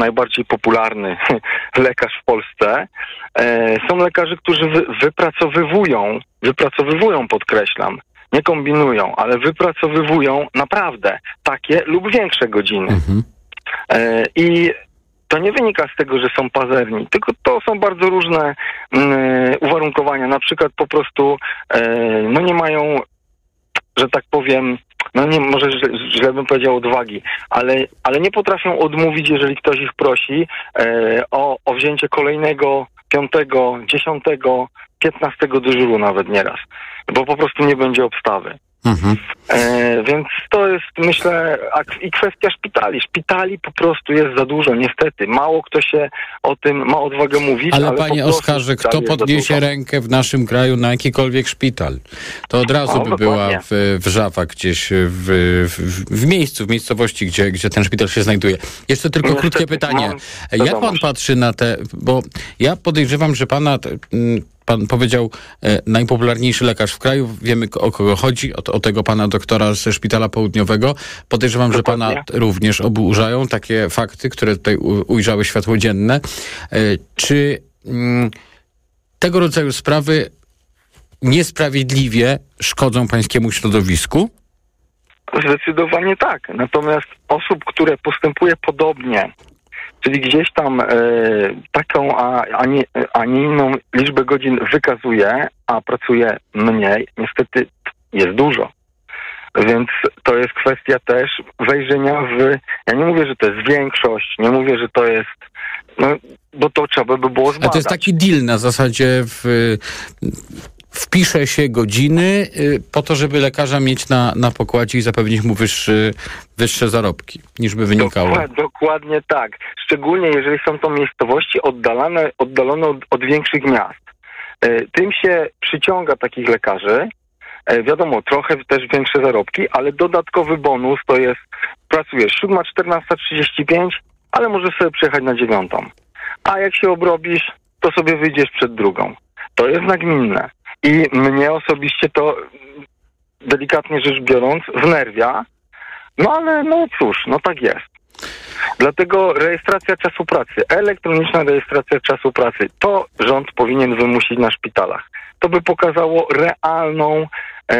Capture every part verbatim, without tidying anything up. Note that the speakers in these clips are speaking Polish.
najbardziej popularny lekarz w Polsce. Są lekarze, którzy wy, wypracowywują, wypracowywują, podkreślam, nie kombinują, ale wypracowywują naprawdę takie lub większe godziny. Mhm. I to nie wynika z tego, że są pazerni, tylko to są bardzo różne mm, uwarunkowania. Na przykład po prostu e, no nie mają, że tak powiem, no nie, może źle, źle bym powiedział odwagi, ale, ale nie potrafią odmówić, jeżeli ktoś ich prosi e, o, o wzięcie kolejnego, piątego, dziesiątego, piętnastego dyżuru nawet nieraz, bo po prostu nie będzie obstawy. Mhm. E, więc to jest, myślę, i kwestia szpitali. Szpitali po prostu jest za dużo, niestety. Mało kto się o tym ma odwagę mówić. Ale, ale panie Oskarze, kto podniesie rękę w naszym kraju na jakikolwiek szpital? To od razu o, by dokładnie. była w, wrzawa gdzieś w, w, w miejscu, w miejscowości, gdzie, gdzie ten szpital się znajduje. Jeszcze tylko niestety, krótkie pytanie. Mam, Jak pan patrzy na te, bo ja podejrzewam, że pana... Te, Pan powiedział e, najpopularniejszy lekarz w kraju. Wiemy, o kogo chodzi. O, o tego pana doktora ze Szpitala Południowego. Podejrzewam, Dokładnie. że pana również oburzają takie fakty, które tutaj u, ujrzały światło dzienne. E, czy mm, tego rodzaju sprawy niesprawiedliwie szkodzą pańskiemu środowisku? Zdecydowanie tak. Natomiast osób, które postępuje podobnie, czyli gdzieś tam e, taką, a, a, nie, a nie inną liczbę godzin wykazuje, a pracuje mniej, niestety jest dużo. Więc to jest kwestia też wejrzenia w... Ja nie mówię, że to jest większość, nie mówię, że to jest... No, bo to trzeba by było zbadać. A to jest taki deal na zasadzie w... Wpisze się godziny y, po to, żeby lekarza mieć na, na pokładzie i zapewnić mu wyższy, wyższe zarobki, niż by wynikało. Dokładnie, dokładnie tak. Szczególnie jeżeli są to miejscowości oddalane, oddalone od, od większych miast. Y, tym się przyciąga takich lekarzy. Y, wiadomo, trochę też większe zarobki, ale dodatkowy bonus to jest, pracujesz siódma, czternasta, trzydzieści pięć, ale możesz sobie przyjechać na dziewiątą. A jak się obrobisz, to sobie wyjdziesz przed drugą. To jest nagminne. I mnie osobiście to, delikatnie rzecz biorąc, wnerwia. No ale no cóż, no tak jest. Dlatego rejestracja czasu pracy, elektroniczna rejestracja czasu pracy, to rząd powinien wymusić na szpitalach. To by pokazało realną, e,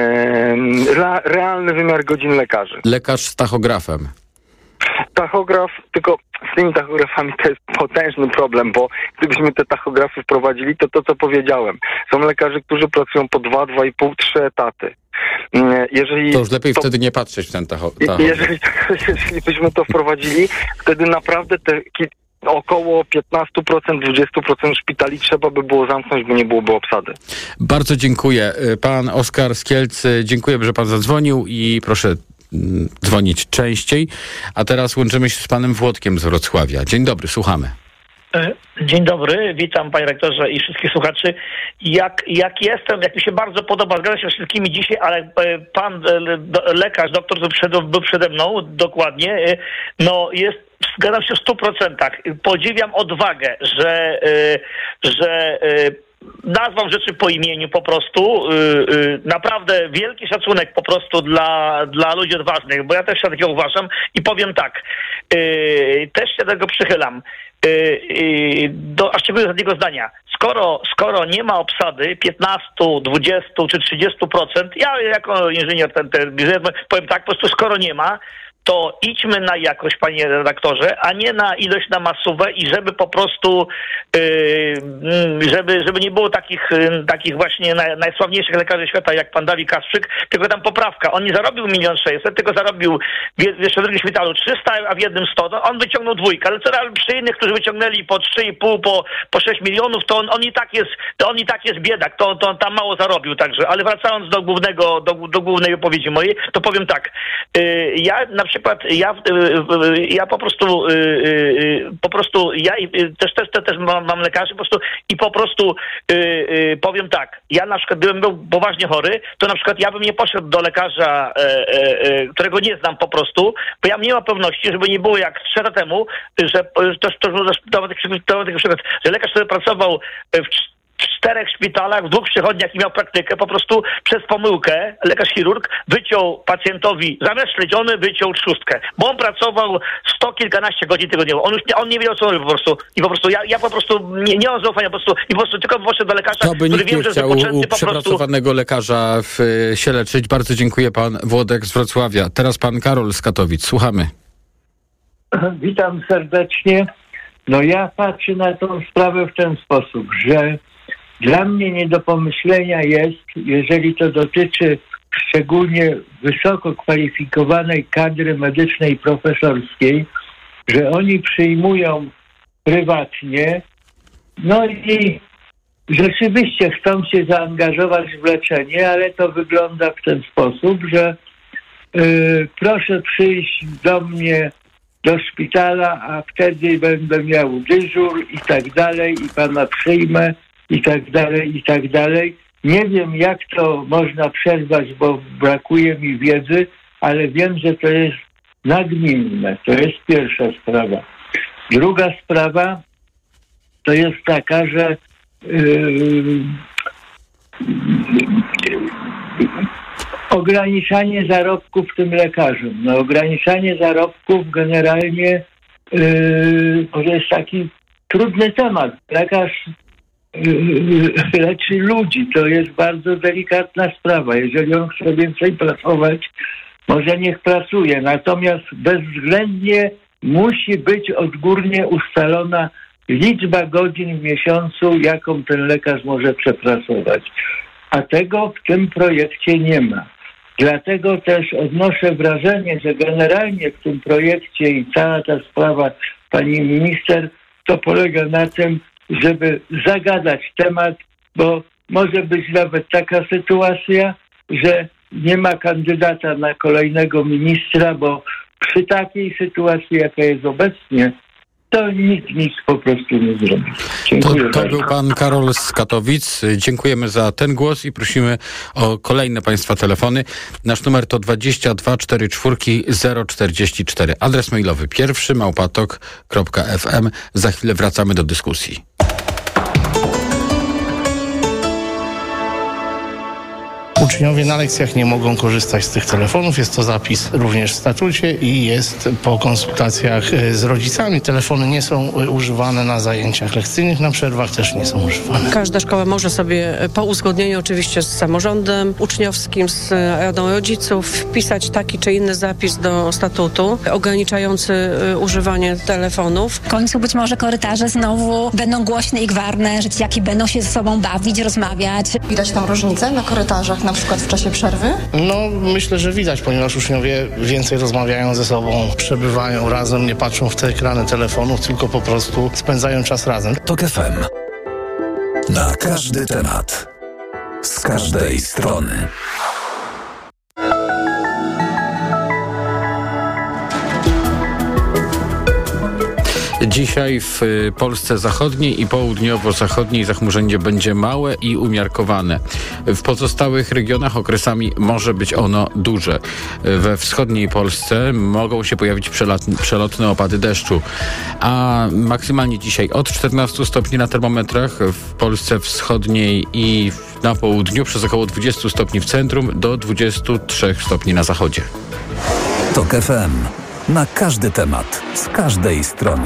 re, realny wymiar godzin lekarzy. Lekarz z tachografem. Tachograf, tylko z tymi tachografami to jest potężny problem, bo gdybyśmy te tachografy wprowadzili, to to, co powiedziałem. Są lekarze, którzy pracują po dwa, dwa i pół, trzy etaty. Jeżeli to już lepiej to, wtedy nie patrzeć w ten tacho, tachograf. Jeżeli, jeżeli byśmy to wprowadzili, wtedy naprawdę te około piętnaście procent, dwadzieścia procent szpitali trzeba by było zamknąć, bo nie byłoby obsady. Bardzo dziękuję. Pan Oskar z Kielc, dziękuję, że pan zadzwonił i proszę dzwonić częściej. A teraz łączymy się z panem Włodkiem z Wrocławia. Dzień dobry, słuchamy. Dzień dobry, witam panie rektorze i wszystkich słuchaczy. Jak, jak jestem, jak mi się bardzo podoba, zgadzam się z wszystkimi dzisiaj, ale pan lekarz, doktor, który przed, był przede mną, dokładnie, no jest, zgadzam się w stu procentach. Podziwiam odwagę, że, że nazwał rzeczy po imieniu po prostu. Yy, yy, naprawdę wielki szacunek po prostu dla, dla ludzi odważnych, bo ja też się takiego uważam i powiem tak, yy, też się do tego przychylam. Yy, yy, do, a szczególnie do tego zdania. Skoro, skoro nie ma obsady piętnaście, dwadzieścia czy trzydzieści procent, ja jako inżynier ten, ten, powiem tak, po prostu skoro nie ma, to idźmy na jakość, panie redaktorze, a nie na ilość, na masówę i żeby po prostu, yy, żeby, żeby nie było takich, yy, takich właśnie naj, najsławniejszych lekarzy świata jak pan Dawid Kasprzyk, tylko tam poprawka. On nie zarobił milion sześćset, tylko zarobił w, jeszcze w drugim szpitalu trzysta, a w jednym sto. No, on wyciągnął dwójkę, ale co przy innych, którzy wyciągnęli po trzy i pół, po, po sześć milionów, to on, on i tak jest, to on i tak jest biedak, to, to on tam mało zarobił także. Ale wracając do głównego, do, do głównej wypowiedzi mojej, to powiem tak. Yy, ja na przykład ja, ja po prostu po prostu ja też też też mam, mam lekarzy po prostu i po prostu powiem tak, ja na przykład gdybym był poważnie chory, to na przykład ja bym nie poszedł do lekarza, którego nie znam po prostu, bo ja nie mam pewności, żeby nie było jak trzy lata temu, że to, to, to, to, to, to, że lekarz, który pracował w w czterech szpitalach, w dwóch przychodniach i miał praktykę, po prostu przez pomyłkę lekarz chirurg wyciął pacjentowi, zamiast śledziony wyciął trzustkę, bo on pracował sto kilkanaście godzin tygodniowo. On już nie, on nie wiedział, co robi po prostu. I po prostu ja, ja po prostu nie, nie mam zaufania po prostu i po prostu tylko poszedł do lekarza, to by który nikt wiem, nie że chciał jest u wypoczęty po prostu. przepracowanego lekarza w, się leczyć. Bardzo dziękuję, pan Włodek z Wrocławia. Teraz pan Karol z Katowic. Słuchamy. Witam serdecznie. No ja patrzę na tą sprawę w ten sposób, że dla mnie nie do pomyślenia jest, jeżeli to dotyczy szczególnie wysoko kwalifikowanej kadry medycznej i profesorskiej, że oni przyjmują prywatnie, no i rzeczywiście chcą się zaangażować w leczenie, ale to wygląda w ten sposób, że yy, proszę przyjść do mnie do szpitala, a wtedy będę miał dyżur i tak dalej, i pana przyjmę i tak dalej, i tak dalej. Nie wiem, jak to można przerwać, bo brakuje mi wiedzy, ale wiem, że to jest nagminne. To jest pierwsza sprawa. Druga sprawa to jest taka, że yy, ograniczanie zarobków tym lekarzom. No, ograniczanie zarobków generalnie yy, to jest taki trudny temat. Lekarz yy, leczy ludzi. To jest bardzo delikatna sprawa. Jeżeli on chce więcej pracować, może niech pracuje. Natomiast bezwzględnie musi być odgórnie ustalona liczba godzin w miesiącu, jaką ten lekarz może przepracować. A tego w tym projekcie nie ma. Dlatego też odnoszę wrażenie, że generalnie w tym projekcie i cała ta sprawa pani minister, to polega na tym, żeby zagadać temat, bo może być nawet taka sytuacja, że nie ma kandydata na kolejnego ministra, bo przy takiej sytuacji, jaka jest obecnie, to nikt nic po prostu nie zrobi. Dziękuję to, to był pan Karol z Katowic. Dziękujemy za ten głos i prosimy o kolejne państwa telefony. Nasz numer to dwadzieścia dwa czterdzieści cztery zero czterdzieści cztery. Adres mailowy pierwszy małpatok kropka f m. Za chwilę wracamy do dyskusji. Uczniowie na lekcjach nie mogą korzystać z tych telefonów. Jest to zapis również w statucie i jest po konsultacjach z rodzicami. Telefony nie są używane na zajęciach lekcyjnych, na przerwach też nie są używane. Każda szkoła może sobie po uzgodnieniu oczywiście z samorządem uczniowskim, z radą rodziców wpisać taki czy inny zapis do statutu ograniczający używanie telefonów. W końcu być może korytarze znowu będą głośne i gwarne, że dzieciaki będą się ze sobą bawić, rozmawiać. Widać tam różnicę na korytarzach, na przykład w czasie przerwy? No, myślę, że widać, ponieważ uczniowie więcej rozmawiają ze sobą, przebywają razem, nie patrzą w te ekrany telefonów, tylko po prostu spędzają czas razem. Tok F M. Na każdy temat. Z każdej strony. Dzisiaj w Polsce zachodniej i południowo-zachodniej zachmurzenie będzie małe i umiarkowane. W pozostałych regionach okresami może być ono duże. We wschodniej Polsce mogą się pojawić przelotne opady deszczu. A maksymalnie dzisiaj od czternastu stopni na termometrach w Polsce wschodniej i na południu, przez około dwudziestu stopni w centrum do dwudziestu trzech stopni na zachodzie. Tok F M. Na każdy temat, z każdej strony.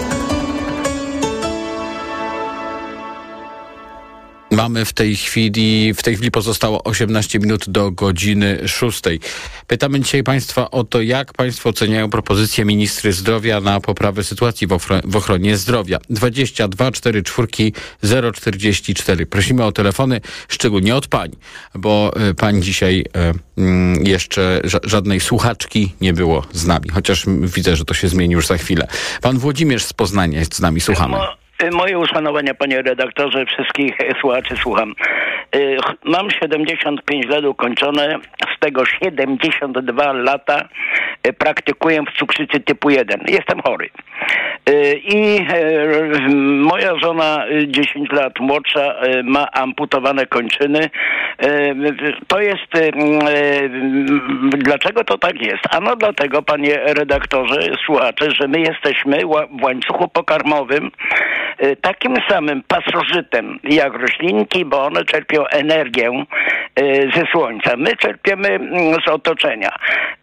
Mamy w tej chwili, w tej chwili pozostało osiemnaście minut do godziny szóstej. Pytamy dzisiaj Państwa o to, jak Państwo oceniają propozycję ministry zdrowia na poprawę sytuacji w, ochro- w ochronie zdrowia. dwadzieścia dwa czterdzieści cztery zero czterdzieści cztery. Prosimy o telefony, szczególnie od pań, bo y, pań dzisiaj y, y, jeszcze ża- żadnej słuchaczki nie było z nami, chociaż widzę, że to się zmieni już za chwilę. Pan Włodzimierz z Poznania jest z nami, słuchamy. Moje uszanowania, panie redaktorze, wszystkich słuchaczy słucham. Mam siedemdziesiąt pięć lat ukończone, z tego siedemdziesiąt dwa lata praktykuję w cukrzycy typu jeden. Jestem chory. I moja żona, dziesięć lat młodsza, ma amputowane kończyny. To jest... Dlaczego to tak jest? Ano dlatego, panie redaktorze, słuchacze, że my jesteśmy w łańcuchu pokarmowym takim samym pasożytem jak roślinki, bo one czerpią energię ze słońca. My czerpiemy z otoczenia.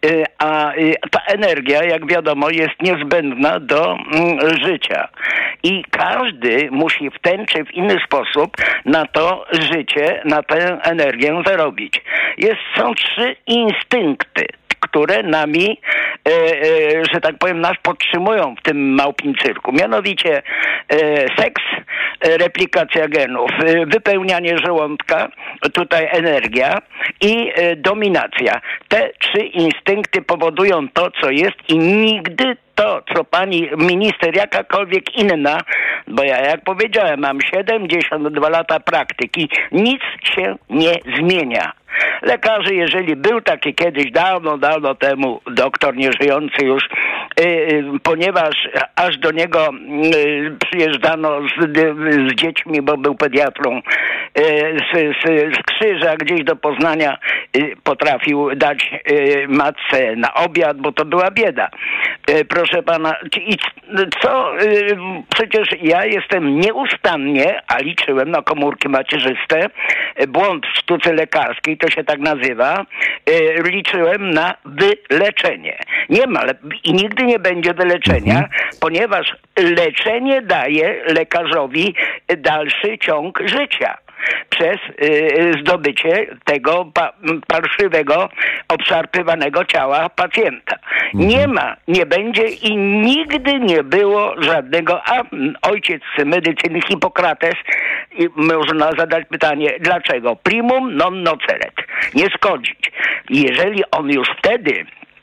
A ta energia, jak wiadomo, jest niezbędna do życia. I każdy musi w ten czy w inny sposób na to życie, na tę energię zarobić. Jest, są trzy instynkty, które nami, e, e, że tak powiem, nas podtrzymują w tym małpim cyrku. Mianowicie e, seks, e, replikacja genów, e, wypełnianie żołądka, tutaj energia i e, dominacja. Te trzy instynkty powodują to, co jest i nigdy to, co pani minister, jakakolwiek inna, bo ja, jak powiedziałem, mam siedemdziesiąt dwa lata praktyki, nic się nie zmienia. Lekarzy, jeżeli był taki kiedyś dawno, dawno temu doktor nieżyjący już, yy, ponieważ aż do niego yy, przyjeżdżano z, z dziećmi, bo był pediatrą, yy, z, z, z Krzyża gdzieś do Poznania yy, potrafił dać yy, matce na obiad, bo to była bieda. Yy, proszę pana, i co? Yy, przecież ja jestem nieustannie, a liczyłem na komórki macierzyste, yy, błąd w sztuce lekarskiej, to się tak nazywa, yy, liczyłem na wyleczenie. Nie ma le- i nigdy nie będzie wyleczenia, mhm. ponieważ leczenie daje lekarzowi dalszy ciąg życia przez y, zdobycie tego pa, parszywego, obszarpywanego ciała pacjenta. Mhm. Nie ma, nie będzie i nigdy nie było żadnego, a ojciec medycyny Hipokrates, i można zadać pytanie, dlaczego? Primum non noceret. Nie szkodzić. Jeżeli on już wtedy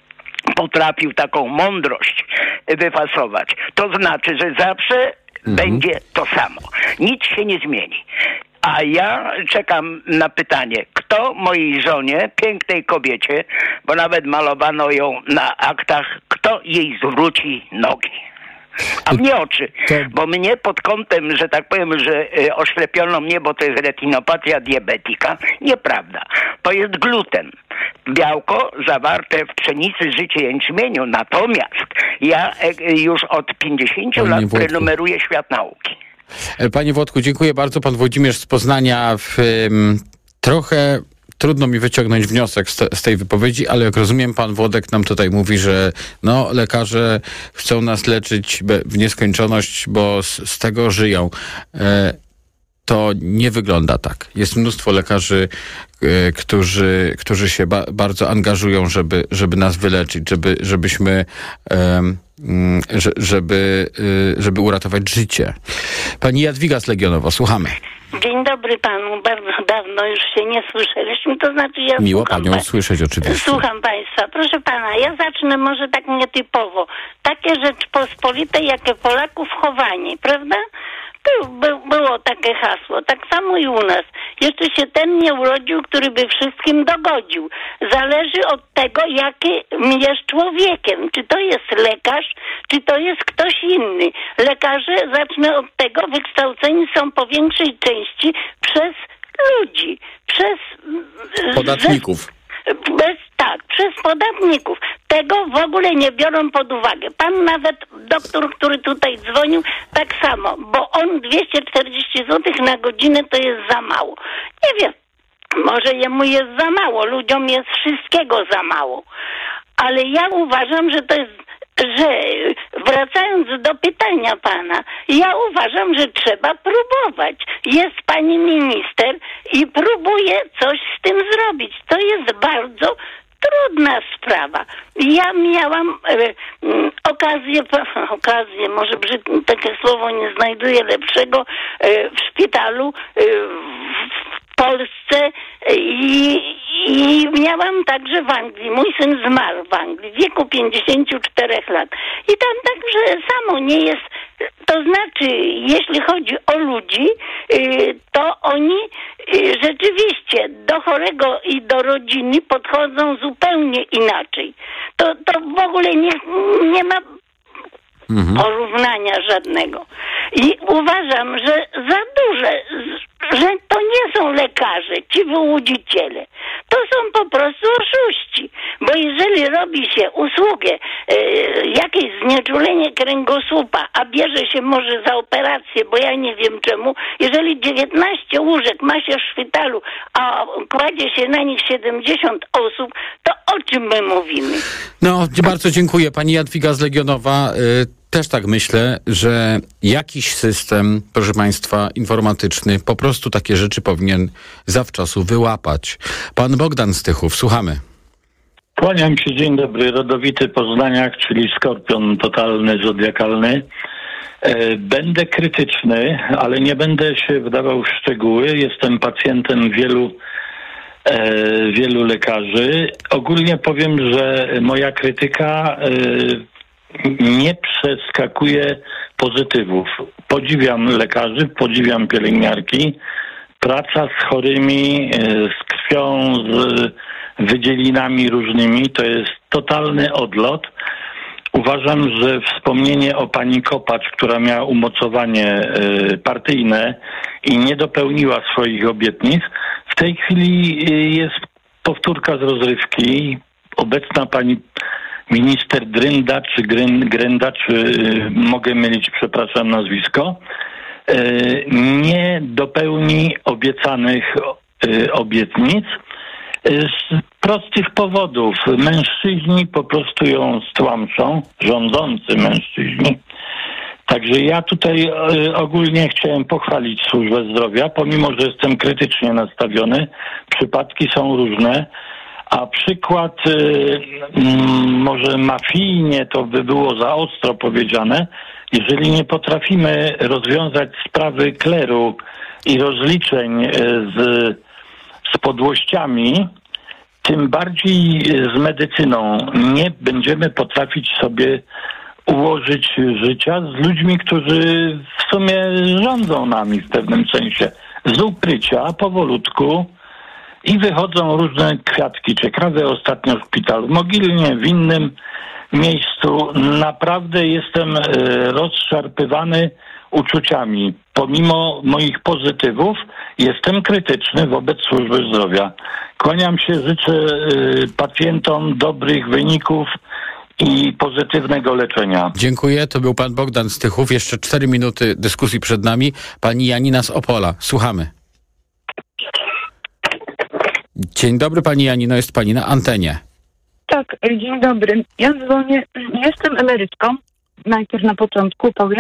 potrafił taką mądrość wyfasować, to znaczy, że zawsze mhm. będzie to samo. Nic się nie zmieni. A ja czekam na pytanie, kto mojej żonie, pięknej kobiecie, bo nawet malowano ją na aktach, kto jej zwróci nogi? A mnie oczy, bo mnie pod kątem, że tak powiem, że y, oślepiono mnie, bo to jest retinopatia diabetika. Nieprawda. To jest gluten. Białko zawarte w pszenicy, życie, jęczmieniu. Natomiast ja y, już od pięćdziesięciu Panie lat Włodku. prenumeruję świat nauki. Panie Włodku, dziękuję bardzo. Pan Włodzimierz z Poznania. W, um, trochę trudno mi wyciągnąć wniosek z, te, z tej wypowiedzi, ale jak rozumiem, pan Włodek nam tutaj mówi, że no, lekarze chcą nas leczyć w nieskończoność, bo z, z tego żyją. E, to nie wygląda tak. Jest mnóstwo lekarzy, e, którzy, którzy się ba, bardzo angażują, żeby, żeby nas wyleczyć, żeby, żebyśmy e, żeby, żeby uratować życie. Pani Jadwiga z Legionowa, słuchamy. Dzień dobry panu, bardzo dawno już się nie słyszeliśmy, to znaczy ja Miło słucham panią pa- słyszeć oczywiście. Słucham państwa, proszę pana, ja zacznę może tak nietypowo. Takie Rzeczpospolite, jakie Polaków chowanie, prawda? To by, było takie hasło, tak samo i u nas. Jeszcze się ten nie urodził, który by wszystkim dogodził. Zależy od tego, jaki jest człowiekiem. Czy to jest lekarz, czy to jest ktoś inny. Lekarze, zacznę od tego, wykształceni są po większej części przez ludzi, przez podatników. Bez, tak, przez podatników. Tego w ogóle nie biorą pod uwagę. Pan nawet, doktor, który tutaj dzwonił, tak samo, bo on dwieście czterdzieści złotych na godzinę to jest za mało. Nie wiem, może jemu jest za mało, ludziom jest wszystkiego za mało. Ale ja uważam, że to jest, że wracając do pytania pana, ja uważam, że trzeba próbować. Jest pani minister i próbuje coś z tym zrobić. To jest bardzo trudna sprawa. Ja miałam e, m, okazję, okazję, może brzydkie takie słowo nie znajduję lepszego, e, w szpitalu e, w Polsce i, i miałam także w Anglii. Mój syn zmarł w Anglii w wieku pięćdziesięciu czterech lat. I tam także samo nie jest, to znaczy, jeśli chodzi o ludzi, to oni rzeczywiście do chorego i do rodziny podchodzą zupełnie inaczej. To, to w ogóle nie, nie ma mhm. porównania żadnego. I uważam, że za duże, że to nie są lekarze, ci wyłudziciele. to są po prostu oszuści. Bo jeżeli robi się usługę, e, jakieś znieczulenie kręgosłupa, a bierze się może za operację, bo ja nie wiem czemu, jeżeli dziewiętnaście łóżek ma się w szpitalu, a kładzie się na nich siedemdziesiąt osób, to o czym my mówimy? No, bardzo dziękuję. Pani Jadwiga z Legionowa. Y- Też tak myślę, że jakiś system, proszę Państwa, informatyczny po prostu takie rzeczy powinien zawczasu wyłapać. Pan Bogdan Stychów, słuchamy. Kłaniam się, dzień dobry. Rodowity Poznaniak, czyli skorpion totalny, zodiakalny. Będę krytyczny, ale nie będę się wdawał w szczegóły. Jestem pacjentem wielu, wielu lekarzy. Ogólnie powiem, że moja krytyka nie przeskakuje pozytywów. Podziwiam lekarzy, podziwiam pielęgniarki. Praca z chorymi, z krwią, z wydzielinami różnymi to jest totalny odlot. Uważam, że wspomnienie o pani Kopacz, która miała umocowanie partyjne i nie dopełniła swoich obietnic, w tej chwili jest powtórka z rozrywki. Obecna pani minister Drynda, czy Gryn, Grynda, czy y, mogę mylić, przepraszam, nazwisko, y, nie dopełni obiecanych y, obietnic y, z prostych powodów. Mężczyźni po prostu ją stłamszą, rządzący mężczyźni. Także ja tutaj y, ogólnie chciałem pochwalić służbę zdrowia, pomimo że jestem krytycznie nastawiony. Przypadki są różne. A przykład, y, może mafijnie to by było za ostro powiedziane, jeżeli nie potrafimy rozwiązać sprawy kleru i rozliczeń z, z podłościami, tym bardziej z medycyną nie będziemy potrafić sobie ułożyć życia z ludźmi, którzy w sumie rządzą nami w pewnym sensie. Z ukrycia, powolutku. I wychodzą różne kwiatki. Ciekawe ostatnio w szpitalu Mogilnie, w innym miejscu. Naprawdę jestem e, rozszarpywany uczuciami. Pomimo moich pozytywów jestem krytyczny wobec służby zdrowia. Kłaniam się, życzę e, pacjentom dobrych wyników i pozytywnego leczenia. Dziękuję. To był pan Bogdan Stychów. Jeszcze cztery minuty dyskusji przed nami. Pani Janina z Opola. Słuchamy. Dzień dobry pani Janino, jest pani na antenie. Tak, dzień dobry. Ja dzwonię, jestem emerytką, najpierw na początku powiem,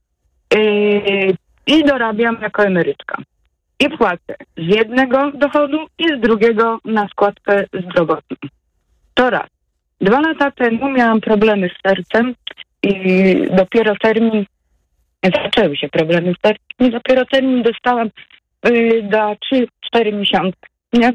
yy, i dorabiam jako emerytka. I płacę z jednego dochodu i z drugiego na składkę zdrowotną. To raz. Dwa lata temu miałam problemy z sercem i dopiero termin, zaczęły się problemy z sercem i dopiero termin dostałam yy, za trzy cztery miesiące, nie?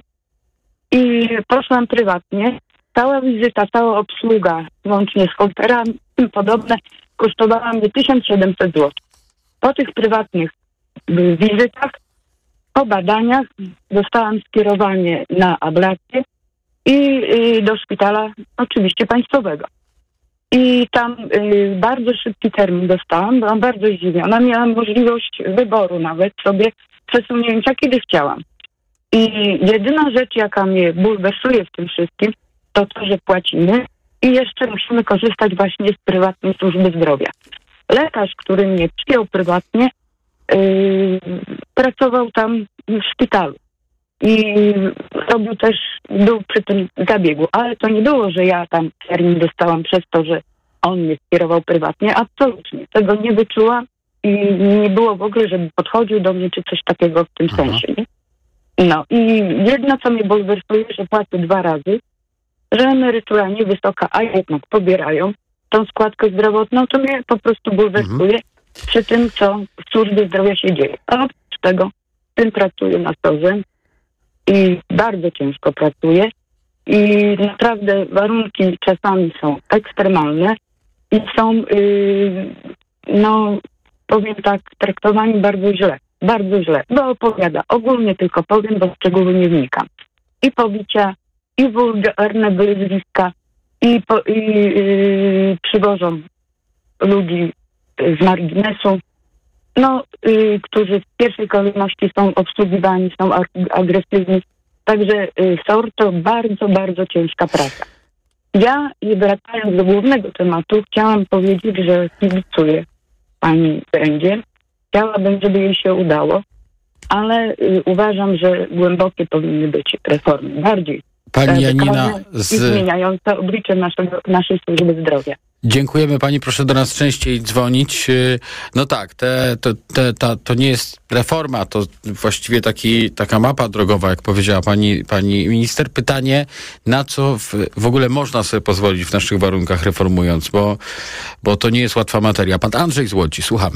I poszłam prywatnie. Cała wizyta, cała obsługa, łącznie z komputerami i podobne, kosztowała mnie tysiąc siedemset złotych. Po tych prywatnych wizytach, po badaniach dostałam skierowanie na ablację i y, do szpitala oczywiście państwowego. I tam y, bardzo szybki termin dostałam, byłam bardzo zdziwiona. Miałam możliwość wyboru nawet sobie przesunięcia, kiedy chciałam. I jedyna rzecz, jaka mnie bulwersuje w tym wszystkim, to to, że płacimy i jeszcze musimy korzystać właśnie z prywatnej służby zdrowia. Lekarz, który mnie przyjął prywatnie, yy, pracował tam w szpitalu i robił też, był przy tym zabiegu, ale to nie było, że ja tam termin dostałam przez to, że on mnie skierował prywatnie, absolutnie. Tego nie wyczułam i nie było w ogóle, żeby podchodził do mnie czy coś takiego w tym Aha. sensie, nie? No i jedno, co mnie bulwersuje, że płacę dwa razy, że emerytura niewysoka, a jednak pobierają tą składkę zdrowotną, to mnie po prostu bulwersuje mhm. przy tym, co w służbie zdrowia się dzieje. A oprócz tego, tym pracuję na sorze i bardzo ciężko pracuję i naprawdę warunki czasami są ekstremalne i są, yy, no powiem tak, traktowani bardzo źle. Bardzo źle, bo opowiada. Ogólnie tylko powiem, bo w szczegóły nie wnikam. I pobicia, i wulgarne wyzwiska, i, po, i yy, przywożą ludzi z marginesu, no, yy, którzy w pierwszej kolejności są obsługiwani, są agresywni. Także y, S O R to bardzo, bardzo ciężka praca. Ja, i wracając do głównego tematu, chciałam powiedzieć, że kibicuję pani Gręgiel. Chciałabym, żeby jej się udało, ale y, uważam, że głębokie powinny być reformy. Bardziej Pani Janina z... i zmieniające oblicze naszego, naszej służby zdrowia. Dziękujemy pani, proszę do nas częściej dzwonić. No tak, te, te, te, ta, to nie jest reforma, to właściwie taki, taka mapa drogowa, jak powiedziała pani, pani minister. Pytanie, na co w, w ogóle można sobie pozwolić w naszych warunkach reformując, bo, bo to nie jest łatwa materia. Pan Andrzej z Łodzi, słuchamy.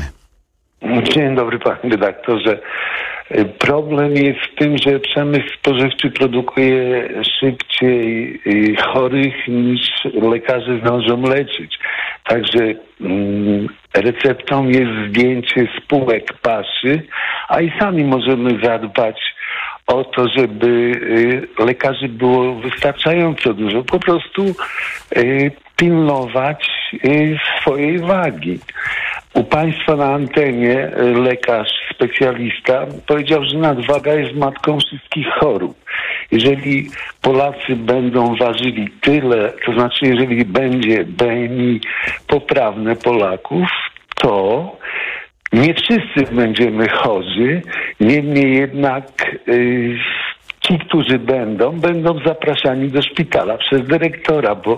Dzień dobry panie redaktorze. Problem jest w tym, że przemysł spożywczy produkuje szybciej chorych niż lekarze zdążą leczyć. Także mm, receptą jest zdjęcie spółek paszy, a i sami możemy zadbać o to, żeby y, lekarzy było wystarczająco dużo. Po prostu y, pilnować y, swojej wagi. U państwa na antenie lekarz, specjalista powiedział, że nadwaga jest matką wszystkich chorób. Jeżeli Polacy będą ważyli tyle, to znaczy jeżeli będzie B M I poprawne Polaków, to nie wszyscy będziemy chorzy, niemniej jednak yy, ci, którzy będą, będą zapraszani do szpitala przez dyrektora, bo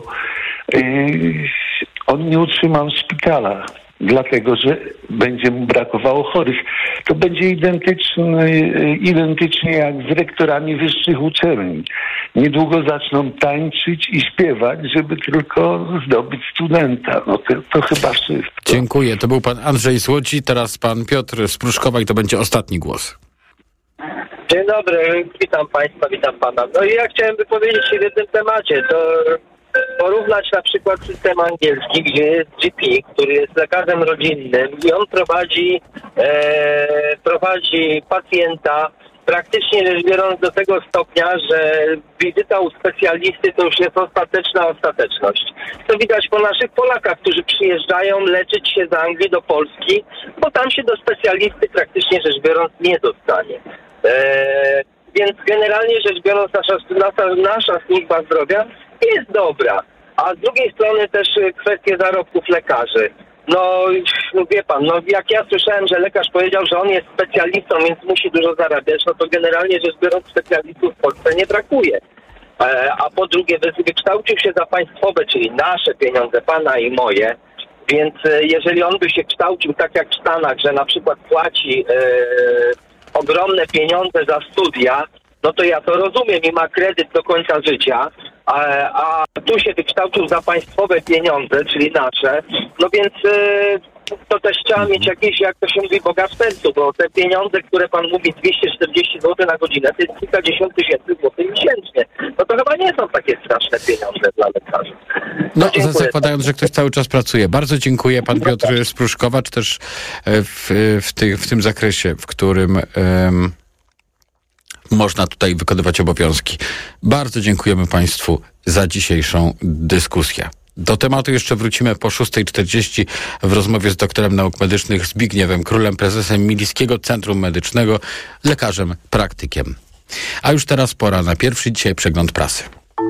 yy, on nie utrzymał szpitala, dlatego że będzie mu brakowało chorych. To będzie identyczny, identycznie jak z rektorami wyższych uczelni. Niedługo zaczną tańczyć i śpiewać, żeby tylko zdobyć studenta. No to, to chyba wszystko. Dziękuję. To był pan Andrzej z Łodzi, teraz pan Piotr z Pruszkowa i to będzie ostatni głos. Dzień dobry, witam państwa, witam pana. No i ja chciałem wypowiedzieć się w jednym temacie. To porównać na przykład system angielski, gdzie jest G P, który jest lekarzem rodzinnym i on prowadzi, e, prowadzi pacjenta praktycznie rzecz biorąc do tego stopnia, że wizyta u specjalisty to już jest ostateczna ostateczność. To widać po naszych Polakach, którzy przyjeżdżają leczyć się z Anglii do Polski, bo tam się do specjalisty praktycznie rzecz biorąc nie dostanie. E, więc generalnie rzecz biorąc nasza, nasza, nasza służba zdrowia jest dobra. A z drugiej strony też kwestie zarobków lekarzy. No, no wie pan, no jak ja słyszałem, że lekarz powiedział, że on jest specjalistą, więc musi dużo zarabiać, no to generalnie rzecz biorąc specjalistów w Polsce nie brakuje. E, a po drugie wykształcił się za państwowe, czyli nasze pieniądze, pana i moje, więc jeżeli on by się kształcił tak jak w Stanach, że na przykład płaci e, ogromne pieniądze za studia, no to ja to rozumiem i ma kredyt do końca życia, a, a tu się wykształcił za państwowe pieniądze, czyli nasze, no więc y, to też trzeba mieć jakieś, jak to się mówi, Boga w sercu, bo te pieniądze, które pan mówi, dwieście czterdzieści złotych na godzinę, to jest kilkadziesiąt tysięcy złotych miesięcznie. No to chyba nie są takie straszne pieniądze dla lekarzy. No, no zakładając, że ktoś cały czas pracuje. Bardzo dziękuję, pan Piotr z Pruszkowa, czy też w, w, ty, w tym zakresie, w którym... Um, można tutaj wykonywać obowiązki. Bardzo dziękujemy państwu za dzisiejszą dyskusję. Do tematu jeszcze wrócimy po szósta czterdzieści w rozmowie z doktorem nauk medycznych Zbigniewem Królem, prezesem Miliskiego Centrum Medycznego, lekarzem praktykiem. A już teraz pora na pierwszy dzisiaj przegląd prasy.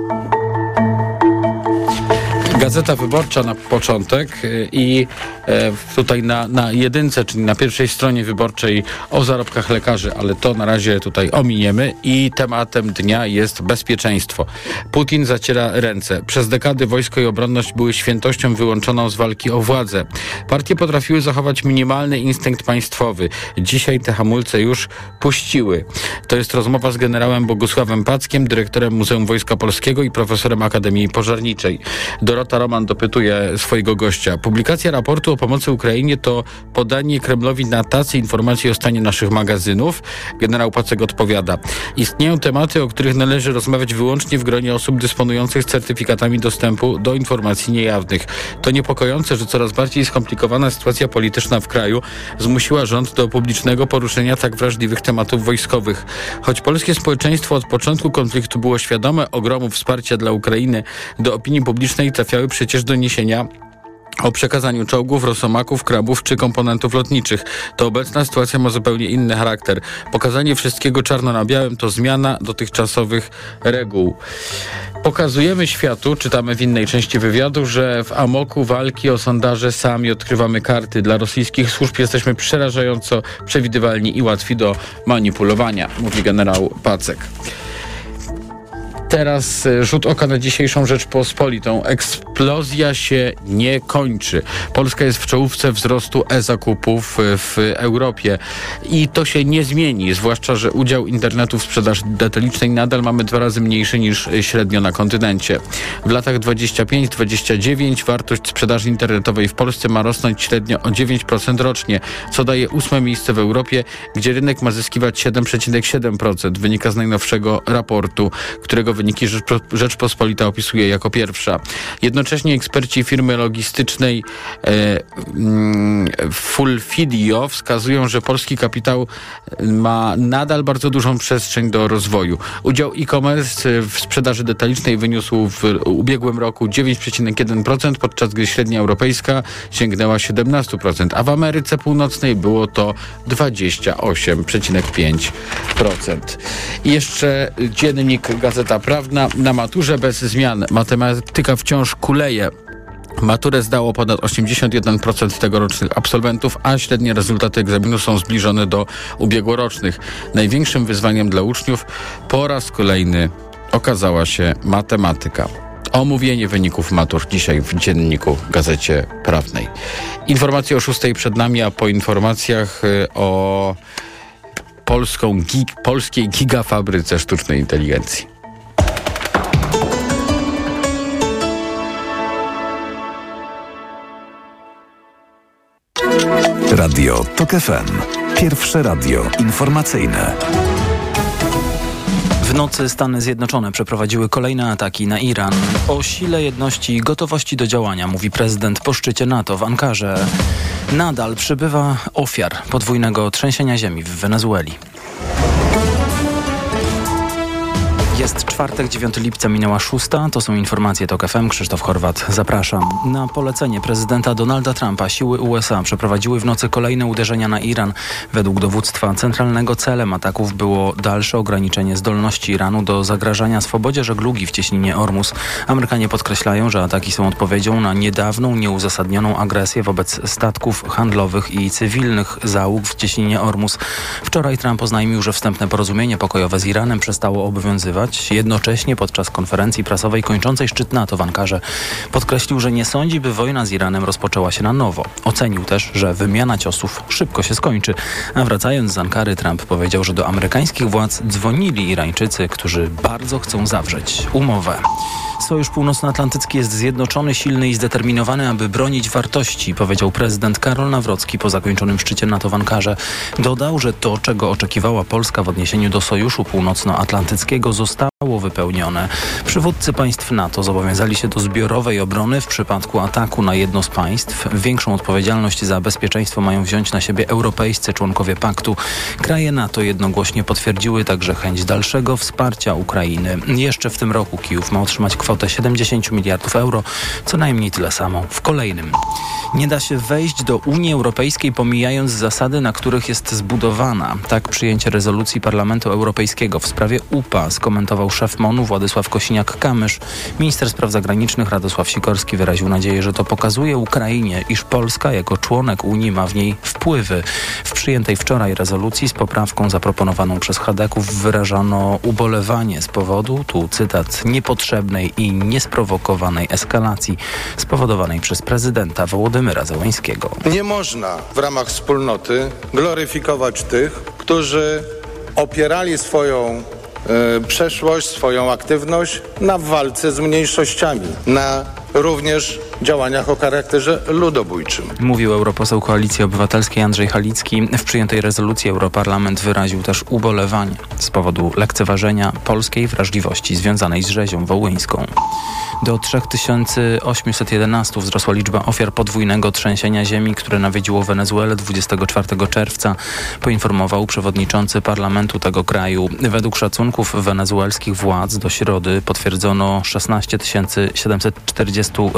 Gazeta Wyborcza na początek i tutaj na, na jedynce, czyli na pierwszej stronie wyborczej o zarobkach lekarzy, ale to na razie tutaj ominiemy i tematem dnia jest bezpieczeństwo. Putin zaciera ręce. Przez dekady wojsko i obronność były świętością wyłączoną z walki o władzę. Partie potrafiły zachować minimalny instynkt państwowy. Dzisiaj te hamulce już puściły. To jest rozmowa z generałem Bogusławem Packiem, dyrektorem Muzeum Wojska Polskiego i profesorem Akademii Pożarniczej. Dorota Roman dopytuje swojego gościa. Publikacja raportu o pomocy Ukrainie to podanie Kremlowi na tacy informacji o stanie naszych magazynów? Generał Pacek odpowiada. Istnieją tematy, o których należy rozmawiać wyłącznie w gronie osób dysponujących certyfikatami dostępu do informacji niejawnych. To niepokojące, że coraz bardziej skomplikowana sytuacja polityczna w kraju zmusiła rząd do publicznego poruszenia tak wrażliwych tematów wojskowych. Choć polskie społeczeństwo od początku konfliktu było świadome ogromu wsparcia dla Ukrainy, do opinii publicznej trafiały przecież doniesienia o przekazaniu czołgów, rosomaków, krabów czy komponentów lotniczych. To obecna sytuacja ma zupełnie inny charakter. Pokazanie wszystkiego czarno na białym to zmiana dotychczasowych reguł. Pokazujemy światu, czytamy w innej części wywiadu, że w amoku walki o sondaże sami odkrywamy karty. Dla rosyjskich służb jesteśmy przerażająco przewidywalni i łatwi do manipulowania, mówi generał Pacek. Teraz rzut oka na dzisiejszą Rzeczpospolitą. Eksplozja się nie kończy. Polska jest w czołówce wzrostu e-zakupów w Europie i to się nie zmieni, zwłaszcza że udział internetu w sprzedaży detalicznej nadal mamy dwa razy mniejszy niż średnio na kontynencie. W latach dwudziestym piątym dwudziestym dziewiątym sprzedaż sprzedaży internetowej w Polsce ma rosnąć średnio o dziewięć procent rocznie, co daje ósme miejsce w Europie, gdzie rynek ma zyskiwać siedem przecinek siedem procent. Wynika z najnowszego raportu, którego wyniki Rzeczpospolita opisuje jako pierwsza. Jednocześnie eksperci firmy logistycznej e, mm, Fulfidio wskazują, że polski kapitał ma nadal bardzo dużą przestrzeń do rozwoju. Udział e-commerce w sprzedaży detalicznej wyniósł w ubiegłym roku dziewięć przecinek jeden procent, podczas gdy średnia europejska sięgnęła siedemnaście procent, a w Ameryce Północnej było to dwadzieścia osiem przecinek pięć procent. I jeszcze dziennik Gazeta Prawna. Na maturze bez zmian. Matematyka wciąż kuleje. Maturę zdało ponad osiemdziesiąt jeden procent tegorocznych absolwentów, a średnie rezultaty egzaminu są zbliżone do ubiegłorocznych. Największym wyzwaniem dla uczniów po raz kolejny okazała się matematyka. Omówienie wyników matur dzisiaj w dzienniku Gazecie Prawnej. Informacje o szóstej przed nami, a po informacjach o polską gig, polskiej gigafabryce sztucznej inteligencji. Radio TOK F M. Pierwsze radio informacyjne. W nocy Stany Zjednoczone przeprowadziły kolejne ataki na Iran. O sile jedności i gotowości do działania mówi prezydent po szczycie NATO w Ankarze. Nadal przybywa ofiar podwójnego trzęsienia ziemi w Wenezueli. Jest czwartek, dziewiątego lipca, minęła szósta. To są informacje TOK F M. Krzysztof Chorwat, zapraszam. Na polecenie prezydenta Donalda Trumpa siły U S A przeprowadziły w nocy kolejne uderzenia na Iran. Według dowództwa centralnego celem ataków było dalsze ograniczenie zdolności Iranu do zagrażania swobodzie żeglugi w cieśninie Ormus. Amerykanie podkreślają, że ataki są odpowiedzią na niedawną, nieuzasadnioną agresję wobec statków handlowych i cywilnych załóg w cieśninie Ormus. Wczoraj Trump oznajmił, że wstępne porozumienie pokojowe z Iranem przestało obowiązywać. Jednocześnie podczas konferencji prasowej kończącej szczyt NATO w Ankarze podkreślił, że nie sądzi, by wojna z Iranem rozpoczęła się na nowo. Ocenił też, że wymiana ciosów szybko się skończy. A wracając z Ankary, Trump powiedział, że do amerykańskich władz dzwonili Irańczycy, którzy bardzo chcą zawrzeć umowę. Sojusz Północnoatlantycki jest zjednoczony, silny i zdeterminowany, aby bronić wartości, powiedział prezydent Karol Nawrocki po zakończonym szczycie NATO w Ankarze. Dodał, że to, czego oczekiwała Polska w odniesieniu do Sojuszu Północnoatlantyckiego, zostało wypełnione. Przywódcy państw NATO zobowiązali się do zbiorowej obrony w przypadku ataku na jedno z państw. Większą odpowiedzialność za bezpieczeństwo mają wziąć na siebie europejscy członkowie paktu. Kraje NATO jednogłośnie potwierdziły także chęć dalszego wsparcia Ukrainy. Jeszcze w tym roku Kijów ma otrzymać kwotę siedemdziesiąt miliardów euro, co najmniej tyle samo w kolejnym. Nie da się wejść do Unii Europejskiej, pomijając zasady, na których jest zbudowana. Tak przyjęcie rezolucji Parlamentu Europejskiego w sprawie U P A skomentował szef MON-u Władysław Kosiniak-Kamysz. Minister spraw zagranicznych Radosław Sikorski wyraził nadzieję, że to pokazuje Ukrainie, iż Polska jako członek Unii ma w niej wpływy. W przyjętej wczoraj rezolucji z poprawką zaproponowaną przez chadeków wyrażano ubolewanie z powodu, tu cytat, niepotrzebnej i niesprowokowanej eskalacji spowodowanej przez prezydenta Wołodymyra Zełańskiego. Nie można w ramach wspólnoty gloryfikować tych, którzy opierali swoją y, przeszłość, swoją aktywność na walce z mniejszościami, na również działaniach o charakterze ludobójczym. Mówił europoseł Koalicji Obywatelskiej Andrzej Halicki. W przyjętej rezolucji Europarlament wyraził też ubolewanie z powodu lekceważenia polskiej wrażliwości związanej z rzezią wołyńską. Do trzy tysiące osiemset jedenaście wzrosła liczba ofiar podwójnego trzęsienia ziemi, które nawiedziło Wenezuelę dwudziestego czwartego czerwca, poinformował przewodniczący parlamentu tego kraju. Według szacunków wenezuelskich władz do środy potwierdzono szesnaście tysięcy siedemset czterdzieści rannych,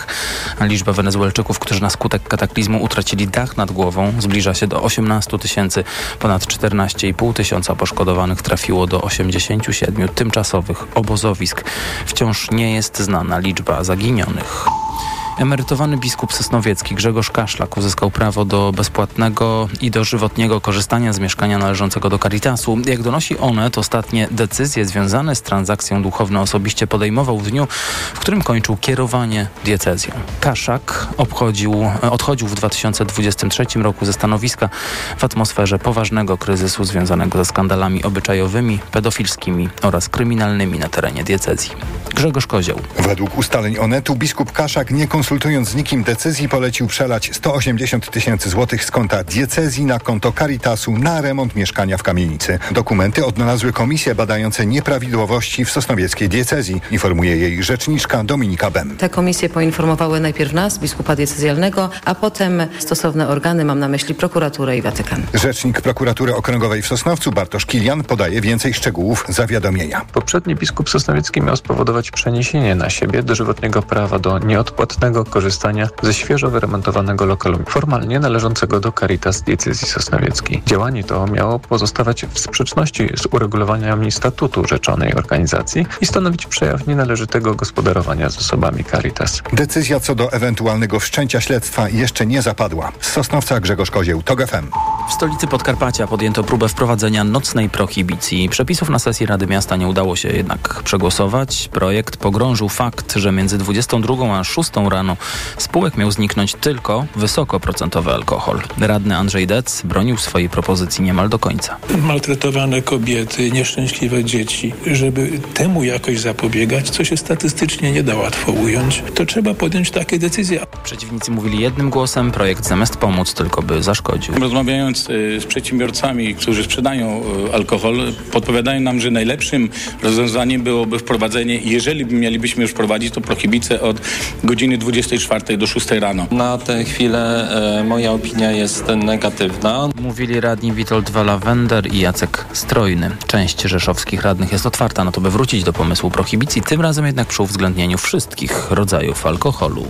a liczba Wenezuelczyków, którzy na skutek kataklizmu utracili dach nad głową, zbliża się do osiemnastu tysięcy. Ponad czternaście i pół tysiąca poszkodowanych trafiło do osiemdziesięciu siedmiu tymczasowych obozowisk. Wciąż nie jest znana liczba zaginionych. Emerytowany biskup sosnowiecki Grzegorz Kaszlak uzyskał prawo do bezpłatnego i dożywotniego korzystania z mieszkania należącego do Caritasu. Jak donosi Onet, ostatnie decyzje związane z transakcją duchowny osobiście podejmował w dniu, w którym kończył kierowanie diecezją. Kaszak obchodził, odchodził w dwa tysiące dwudziestym trzecim roku ze stanowiska w atmosferze poważnego kryzysu związanego ze skandalami obyczajowymi, pedofilskimi oraz kryminalnymi na terenie diecezji. Grzegorz Kozioł. Według ustaleń Onetu biskup Kaszak, nie konsultując z nikim decyzji, polecił przelać sto osiemdziesiąt tysięcy złotych z konta diecezji na konto Caritasu na remont mieszkania w kamienicy. Dokumenty odnalazły komisje badające nieprawidłowości w sosnowieckiej diecezji, informuje jej rzeczniczka Dominika Bem. Te komisje poinformowały najpierw nas, biskupa diecezjalnego, a potem stosowne organy, mam na myśli prokuraturę i Watykan. Rzecznik prokuratury okręgowej w Sosnowcu Bartosz Kilian podaje więcej szczegółów zawiadomienia. Poprzedni biskup sosnowiecki miał spowodować przeniesienie na siebie dożywotniego prawa do nieodpłatnego korzystania ze świeżo wyremontowanego lokalu formalnie należącego do Caritas diecezji sosnowieckiej. Działanie to miało pozostawać w sprzeczności z uregulowaniami statutu rzeczonej organizacji i stanowić przejaw nienależytego gospodarowania zasobami Caritas. Decyzja co do ewentualnego wszczęcia śledztwa jeszcze nie zapadła. Z Sosnowca Grzegorz Kozieł, T O G F M. W stolicy Podkarpacia podjęto próbę wprowadzenia nocnej prohibicji. Przepisów na sesji Rady Miasta nie udało się jednak przegłosować. Projekt pogrążył fakt, że między dwudziestą drugą a szóstą rano spółek miał zniknąć tylko wysokoprocentowy alkohol. Radny Andrzej Dec bronił swojej propozycji niemal do końca. Maltretowane kobiety, nieszczęśliwe dzieci, żeby temu jakoś zapobiegać, co się statystycznie nie da łatwo ująć, to trzeba podjąć takie decyzje. Przeciwnicy mówili jednym głosem, projekt zamiast pomóc tylko by zaszkodził. Rozmawiając z przedsiębiorcami, którzy sprzedają alkohol, podpowiadają nam, że najlepszym rozwiązaniem byłoby wprowadzenie, jeżeli mielibyśmy już wprowadzić, to prohibicję od godziny dwudziestej czwartej do szóstej rano. Na tę chwilę e, moja opinia jest negatywna. Mówili radni Witold Walawender i Jacek Strojny. Część rzeszowskich radnych jest otwarta na to, by wrócić do pomysłu prohibicji, tym razem jednak przy uwzględnieniu wszystkich rodzajów alkoholu.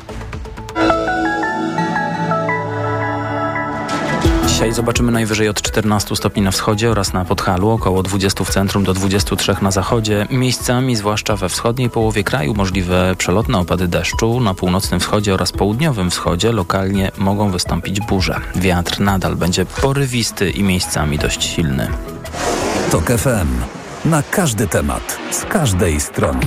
Dzisiaj zobaczymy najwyżej od czternastu stopni na wschodzie oraz na Podhalu, około dwudziestu w centrum do dwudziestu trzech na zachodzie. Miejscami, zwłaszcza we wschodniej połowie kraju, możliwe przelotne opady deszczu. Na północnym wschodzie oraz południowym wschodzie lokalnie mogą wystąpić burze. Wiatr nadal będzie porywisty i miejscami dość silny. T O K F M. Na każdy temat, z każdej strony.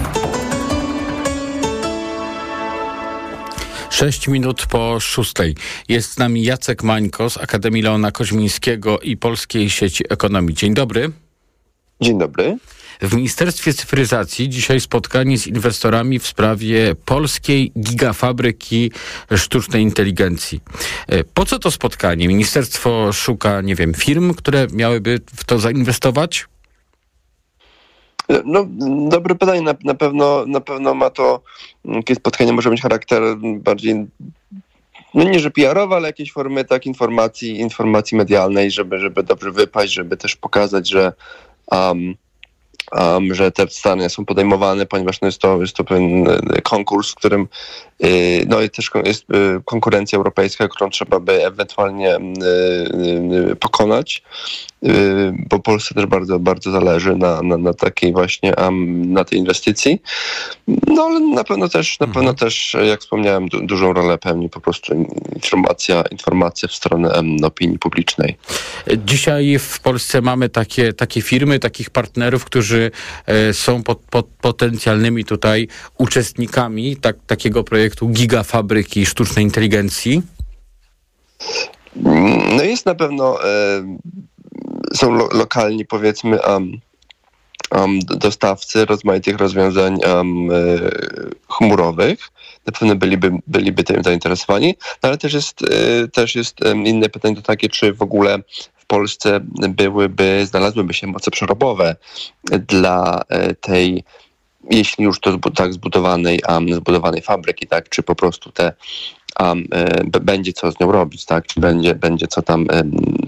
Sześć minut po szóstej. Jest z nami Jacek Mańko z Akademii Leona Koźmińskiego i Polskiej Sieci Ekonomii. Dzień dobry. Dzień dobry. W Ministerstwie Cyfryzacji dzisiaj spotkanie z inwestorami w sprawie polskiej gigafabryki sztucznej inteligencji. Po co to spotkanie? Ministerstwo szuka, nie wiem, firm, które miałyby w to zainwestować? No, dobre pytanie. Na, na pewno na pewno ma to, takie spotkanie może mieć charakter bardziej, no nie że P R-owy, ale jakiejś formy tak informacji, informacji medialnej, żeby, żeby dobrze wypaść, żeby też pokazać, że um, Um, że te starania są podejmowane, ponieważ no jest, to, jest to pewien konkurs, w którym yy, no i też jest yy, konkurencja europejska, którą trzeba by ewentualnie yy, yy, pokonać, yy, bo Polsce też bardzo, bardzo zależy na, na, na takiej właśnie um, na tej inwestycji. No ale na pewno też, na mhm. pewno też, jak wspomniałem, du- dużą rolę pełni po prostu informacja, informacja w stronę um, opinii publicznej. Dzisiaj w Polsce mamy takie, takie firmy, takich partnerów, którzy są pod, pod potencjalnymi tutaj uczestnikami tak, takiego projektu gigafabryki sztucznej inteligencji? No jest na pewno, e, są lo, lokalni powiedzmy um, um, dostawcy rozmaitych rozwiązań um, e, chmurowych. Na pewno byliby, byliby tym zainteresowani, no ale też jest, e, też jest um, inne pytanie to takie, czy w ogóle w Polsce byłyby, znalazłyby się moce przerobowe dla tej, jeśli już to tak zbudowanej, um, zbudowanej fabryki, tak, czy po prostu te um, b- będzie co z nią robić, tak, czy będzie, będzie co tam um,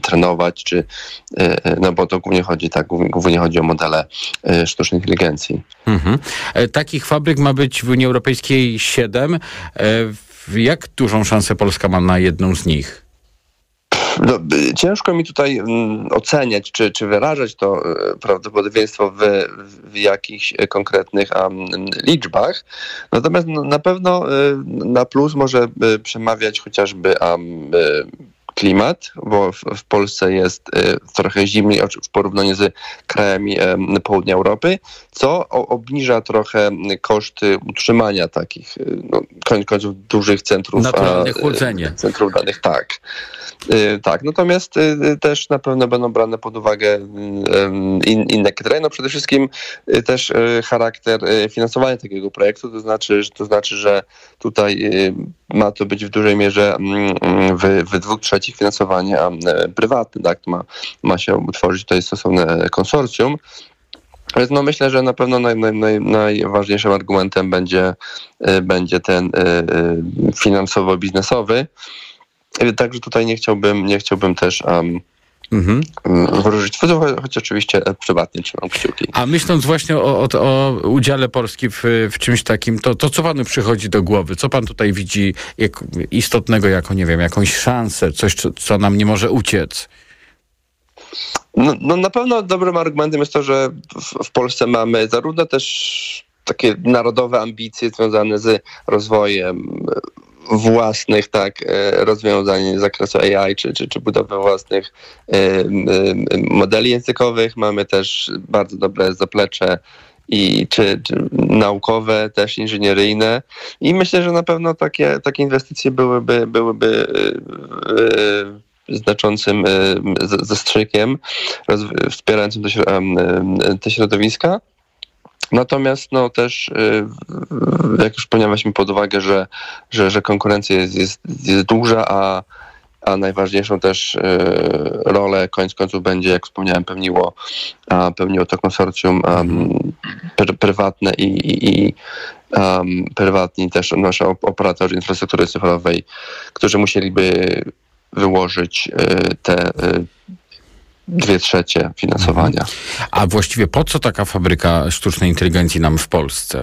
trenować, czy, no bo to głównie chodzi, tak, głównie chodzi o modele sztucznej inteligencji. Mhm. Takich fabryk ma być w Unii Europejskiej siedem. Jak dużą szansę Polska ma na jedną z nich? No, ciężko mi tutaj mm, oceniać, czy, czy wyrażać to e, prawdopodobieństwo w, w jakichś konkretnych um, liczbach. Natomiast no, na pewno e, na plus może e, przemawiać chociażby um, e, klimat, bo w, w Polsce jest e, trochę zimniej w porównaniu z krajami e, południa Europy, co o, obniża trochę koszty utrzymania takich e, no, koń, końców dużych centrów. Naturalne chłodzenie. Centrów danych, tak. E, tak, natomiast e, też na pewno będą brane pod uwagę e, in, inne kryteria. No przede wszystkim e, też e, charakter e, finansowania takiego projektu, to znaczy, to znaczy, że tutaj e, ma to być w dużej mierze w, w dwóch trzecich finansowanie prywatne, tak? Ma, ma się utworzyć tutaj stosowne konsorcjum. Więc no myślę, że na pewno naj, naj, najważniejszym argumentem będzie, będzie ten finansowo-biznesowy. Także tutaj nie chciałbym, nie chciałbym też um, Mhm. wróżyć, choć oczywiście prywatnie trzymam kciuki. A myśląc właśnie o, o, o udziale Polski w, w czymś takim, to, to co panu przychodzi do głowy? Co pan tutaj widzi jak, istotnego jako, nie wiem, jakąś szansę, coś, co, co nam nie może uciec? No, no na pewno dobrym argumentem jest to, że w, w Polsce mamy zarówno też takie narodowe ambicje związane z rozwojem własnych tak rozwiązań z zakresu A I, czy, czy, czy budowy własnych modeli językowych. Mamy też bardzo dobre zaplecze i czy, czy naukowe, też inżynieryjne. I myślę, że na pewno takie, takie inwestycje byłyby, byłyby znaczącym zastrzykiem wspierającym te środowiska. Natomiast no też, jak już weźmy pod uwagę, że, że, że konkurencja jest, jest, jest duża, a, a najważniejszą też rolę koniec końców będzie, jak wspomniałem, pełniło, pełniło to konsorcjum um, pr- prywatne i, i, i um, prywatni też nasi operatorzy infrastruktury cyfrowej, którzy musieliby wyłożyć te dwie trzecie finansowania. A właściwie po co taka fabryka sztucznej inteligencji nam w Polsce?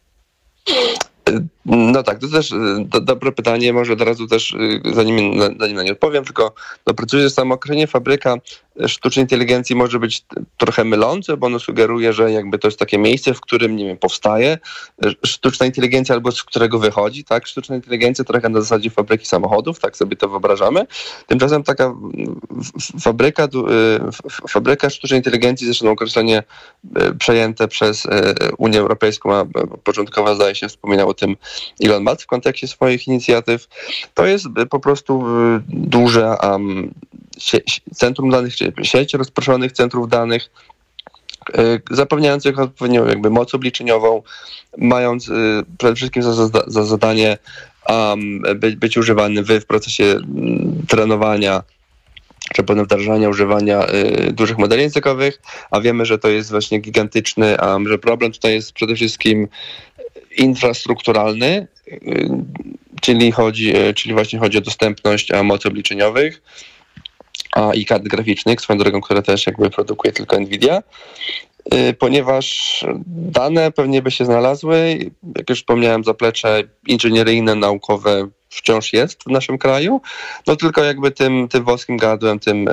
No tak, to też do, dobre pytanie, może od razu też, zanim na, zanim na nie odpowiem, tylko doprecyzuję, że samo określenie fabryka sztucznej inteligencji może być trochę mylące, bo ono sugeruje, że jakby to jest takie miejsce, w którym, nie wiem, powstaje sztuczna inteligencja albo z którego wychodzi, tak? Sztuczna inteligencja trochę na zasadzie fabryki samochodów, tak sobie to wyobrażamy. Tymczasem taka fabryka, fabryka sztucznej inteligencji, zresztą określenie przejęte przez Unię Europejską, a początkowo zdaje się wspominał o tym Elon Musk w kontekście swoich inicjatyw, to jest po prostu duże um, sie, centrum danych, sieć rozproszonych centrów danych, y, zapewniających odpowiednią jakby moc obliczeniową, mając y, przede wszystkim za, za, za zadanie um, być, być używany w, w procesie y, trenowania czy potem wdrażania, używania y, dużych modeli językowych, a wiemy, że to jest właśnie gigantyczny, a um, że problem tutaj jest przede wszystkim infrastrukturalny, y, czyli chodzi, y, czyli właśnie chodzi o dostępność a, mocy obliczeniowych a, i kart graficznych, swoją drogą, które też jakby produkuje tylko Nvidia, y, ponieważ dane pewnie by się znalazły, jak już wspomniałem, zaplecze inżynieryjne, naukowe wciąż jest w naszym kraju, no tylko jakby tym, tym wąskim gardłem, tym,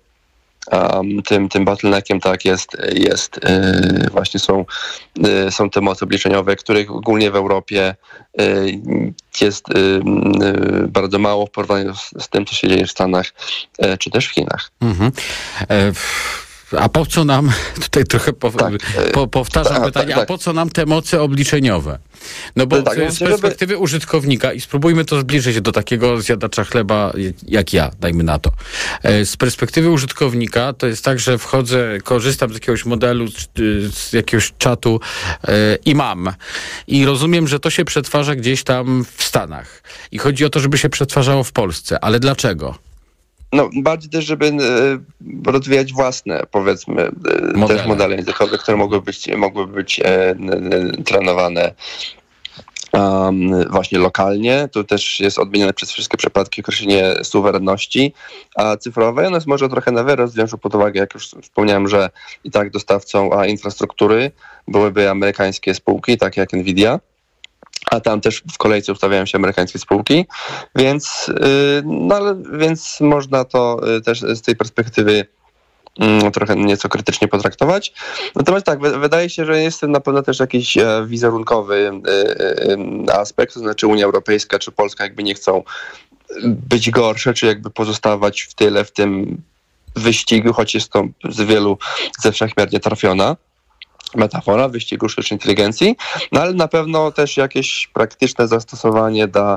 um, tym, tym bottleneckiem tak jest, jest yy, właśnie są, yy, są te moce obliczeniowe, których ogólnie w Europie yy, jest yy, bardzo mało w porównaniu z, z tym, co się dzieje w Stanach yy, czy też w Chinach. Mhm. E, a po co nam, tutaj trochę po, tak, po, powtarzam tak, pytanie, tak, tak. a po co nam te moce obliczeniowe? No bo tak, z perspektywy żeby... użytkownika, i spróbujmy to zbliżyć do takiego zjadacza chleba jak ja, dajmy na to. Z perspektywy użytkownika to jest tak, że wchodzę, korzystam z jakiegoś modelu, z jakiegoś czatu i mam. I rozumiem, że to się przetwarza gdzieś tam w Stanach. I chodzi o to, żeby się przetwarzało w Polsce. Ale dlaczego? No, bardziej też, żeby e, rozwijać własne, powiedzmy, e, modele. też modele językowe, które mogłyby być, mogłyby być e, e, trenowane um, właśnie lokalnie. Tu też jest odmienione przez wszystkie przypadki określenie suwerenności a cyfrowej. Ono jest może trochę na wyrost, biorąc pod uwagę, jak już wspomniałem, że i tak dostawcą a infrastruktury byłyby amerykańskie spółki, takie jak Nvidia, a tam też w kolejce ustawiają się amerykańskie spółki, więc, no, ale, więc można to też z tej perspektywy trochę nieco krytycznie potraktować. Natomiast tak, wydaje się, że jest na pewno też jakiś wizerunkowy aspekt, to znaczy Unia Europejska czy Polska jakby nie chcą być gorsze, czy jakby pozostawać w tyle w tym wyścigu, choć jest to z wielu ze wszechmiar nietrafiona metafora wyścigu sztucznej inteligencji, no ale na pewno też jakieś praktyczne zastosowanie da,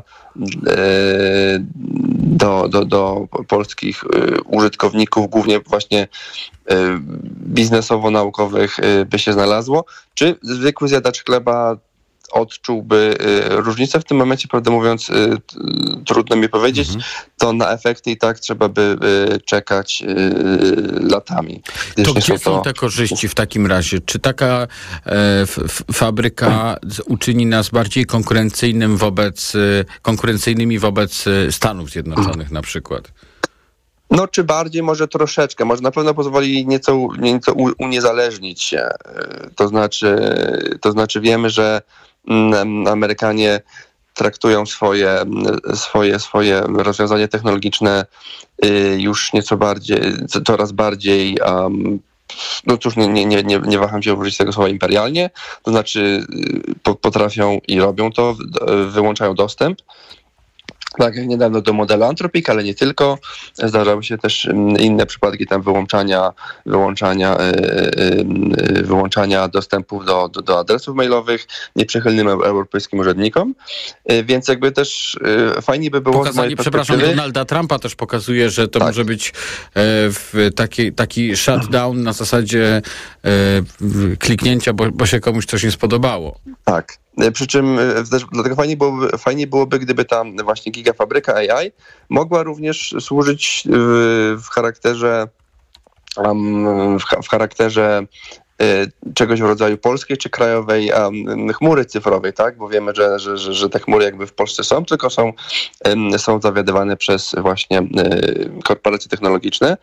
do, do, do polskich użytkowników, głównie właśnie biznesowo-naukowych by się znalazło. Czy zwykły zjadacz chleba odczułby y, różnicę w tym momencie, prawdę mówiąc, y, y, trudno mi powiedzieć, mhm. to na efekty i tak trzeba by y, czekać y, latami. To gdzie są to... te korzyści w takim razie? Czy taka e, f, fabryka uczyni nas bardziej konkurencyjnym wobec, konkurencyjnymi wobec Stanów Zjednoczonych na przykład? No, czy bardziej, może troszeczkę. Może na pewno pozwoli nieco, nieco uniezależnić się. To znaczy, to znaczy wiemy, że Amerykanie traktują swoje, swoje, swoje rozwiązania technologiczne już nieco bardziej, coraz bardziej, um, no cóż, nie, nie, nie, nie waham się użyć tego słowa imperialnie, to znaczy potrafią i robią to, wyłączają dostęp. Tak jak niedawno do modelu Anthropic, ale nie tylko. Zdarzały się też inne przypadki tam wyłączania, wyłączania, yy, wyłączania dostępów do, do, do adresów mailowych nieprzychylnym europejskim urzędnikom. Yy, więc jakby też yy, fajnie by było... Pokazanie, przepraszam, Donalda Trumpa też pokazuje, że to tak. może być yy, w taki, taki shutdown na zasadzie yy, kliknięcia, bo, bo się komuś coś nie spodobało. Tak. Przy czym też, dlatego fajnie byłoby, fajnie byłoby, gdyby ta właśnie gigafabryka A I mogła również służyć w, w charakterze um, w, w charakterze y, czegoś w rodzaju polskiej czy krajowej um, chmury cyfrowej, tak? Bo wiemy, że, że, że, że te chmury jakby w Polsce są, tylko są, um, są zawiadywane przez właśnie y, korporacje technologiczne.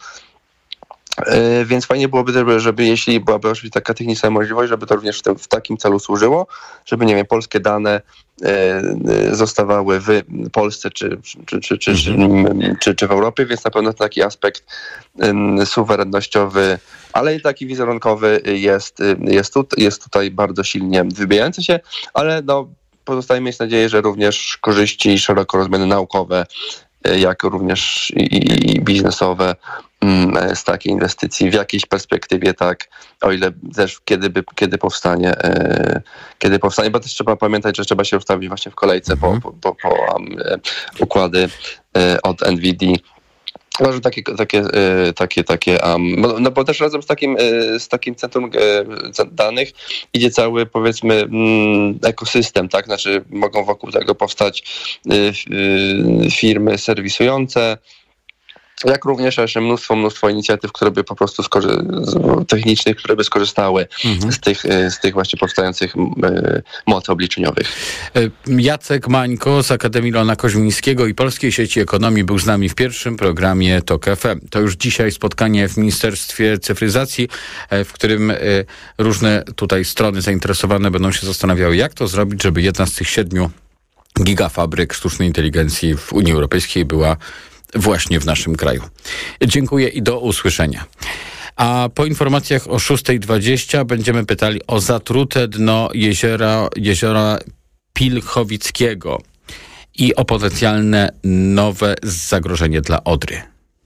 Więc fajnie byłoby, żeby, żeby jeśli byłaby oczywiście taka techniczna możliwość, żeby to również w, tym, w takim celu służyło, żeby, nie wiem, polskie dane e, zostawały w Polsce czy, czy, czy, czy, mhm. czy, czy w Europie, więc na pewno taki aspekt um, suwerennościowy, ale i taki wizerunkowy jest, jest, tu, jest tutaj bardzo silnie wybijający się, ale no, pozostaje mieć nadzieję, że również korzyści szeroko rozumiane naukowe, jak również i, i biznesowe z takiej inwestycji w jakiejś perspektywie, tak, o ile też kiedy, by, kiedy powstanie, e, kiedy powstanie, bo też trzeba pamiętać, że trzeba się ustawić właśnie w kolejce mhm. po, po, po um, układy e, od Nvidia. Może takie, takie, takie, takie um, no bo też razem z takim, z takim centrum danych idzie cały, powiedzmy, ekosystem, tak? Znaczy mogą wokół tego powstać firmy serwisujące, jak również jeszcze mnóstwo, mnóstwo inicjatyw, które by po prostu skorzy- technicznych, które by skorzystały mhm. z, tych, z tych właśnie powstających mocy obliczeniowych. Jacek Mańko z Akademii Leona Koźmińskiego i Polskiej Sieci Ekonomii był z nami w pierwszym programie TOK F M. To już dzisiaj spotkanie w Ministerstwie Cyfryzacji, w którym różne tutaj strony zainteresowane będą się zastanawiały, jak to zrobić, żeby jedna z tych siedmiu gigafabryk sztucznej inteligencji w Unii Europejskiej była właśnie w naszym kraju. Dziękuję i do usłyszenia. A po informacjach o szósta dwadzieścia będziemy pytali o zatrute dno jeziora, jeziora Pilchowickiego i o potencjalne nowe zagrożenie dla Odry.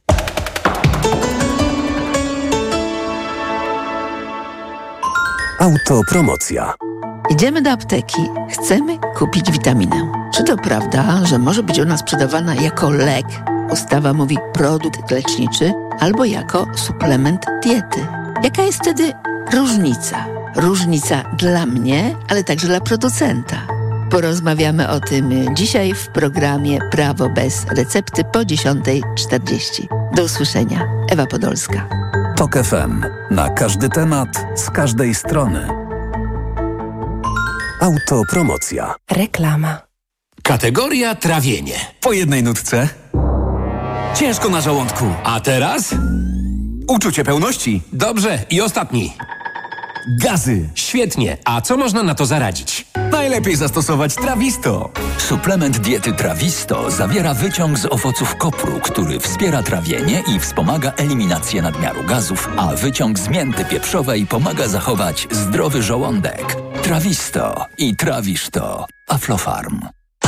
Autopromocja. Idziemy do apteki. Chcemy kupić witaminę. Czy to prawda, że może być ona sprzedawana jako lek? Ustawa mówi produkt leczniczy albo jako suplement diety. Jaka jest wtedy różnica? Różnica dla mnie, ale także dla producenta. Porozmawiamy o tym dzisiaj w programie Prawo bez recepty po dziesiąta czterdzieści. Do usłyszenia. Ewa Podolska. TOK F M. Na każdy temat, z każdej strony. Autopromocja. Reklama. Kategoria trawienie. Po jednej nutce. Ciężko na żołądku. A teraz? Uczucie pełności. Dobrze. I ostatni. Gazy. Świetnie. A co można na to zaradzić? Najlepiej zastosować Trawisto. Suplement diety Trawisto zawiera wyciąg z owoców kopru, który wspiera trawienie i wspomaga eliminację nadmiaru gazów, a wyciąg z mięty pieprzowej pomaga zachować zdrowy żołądek. Trawisto i trawisz to. Aflofarm.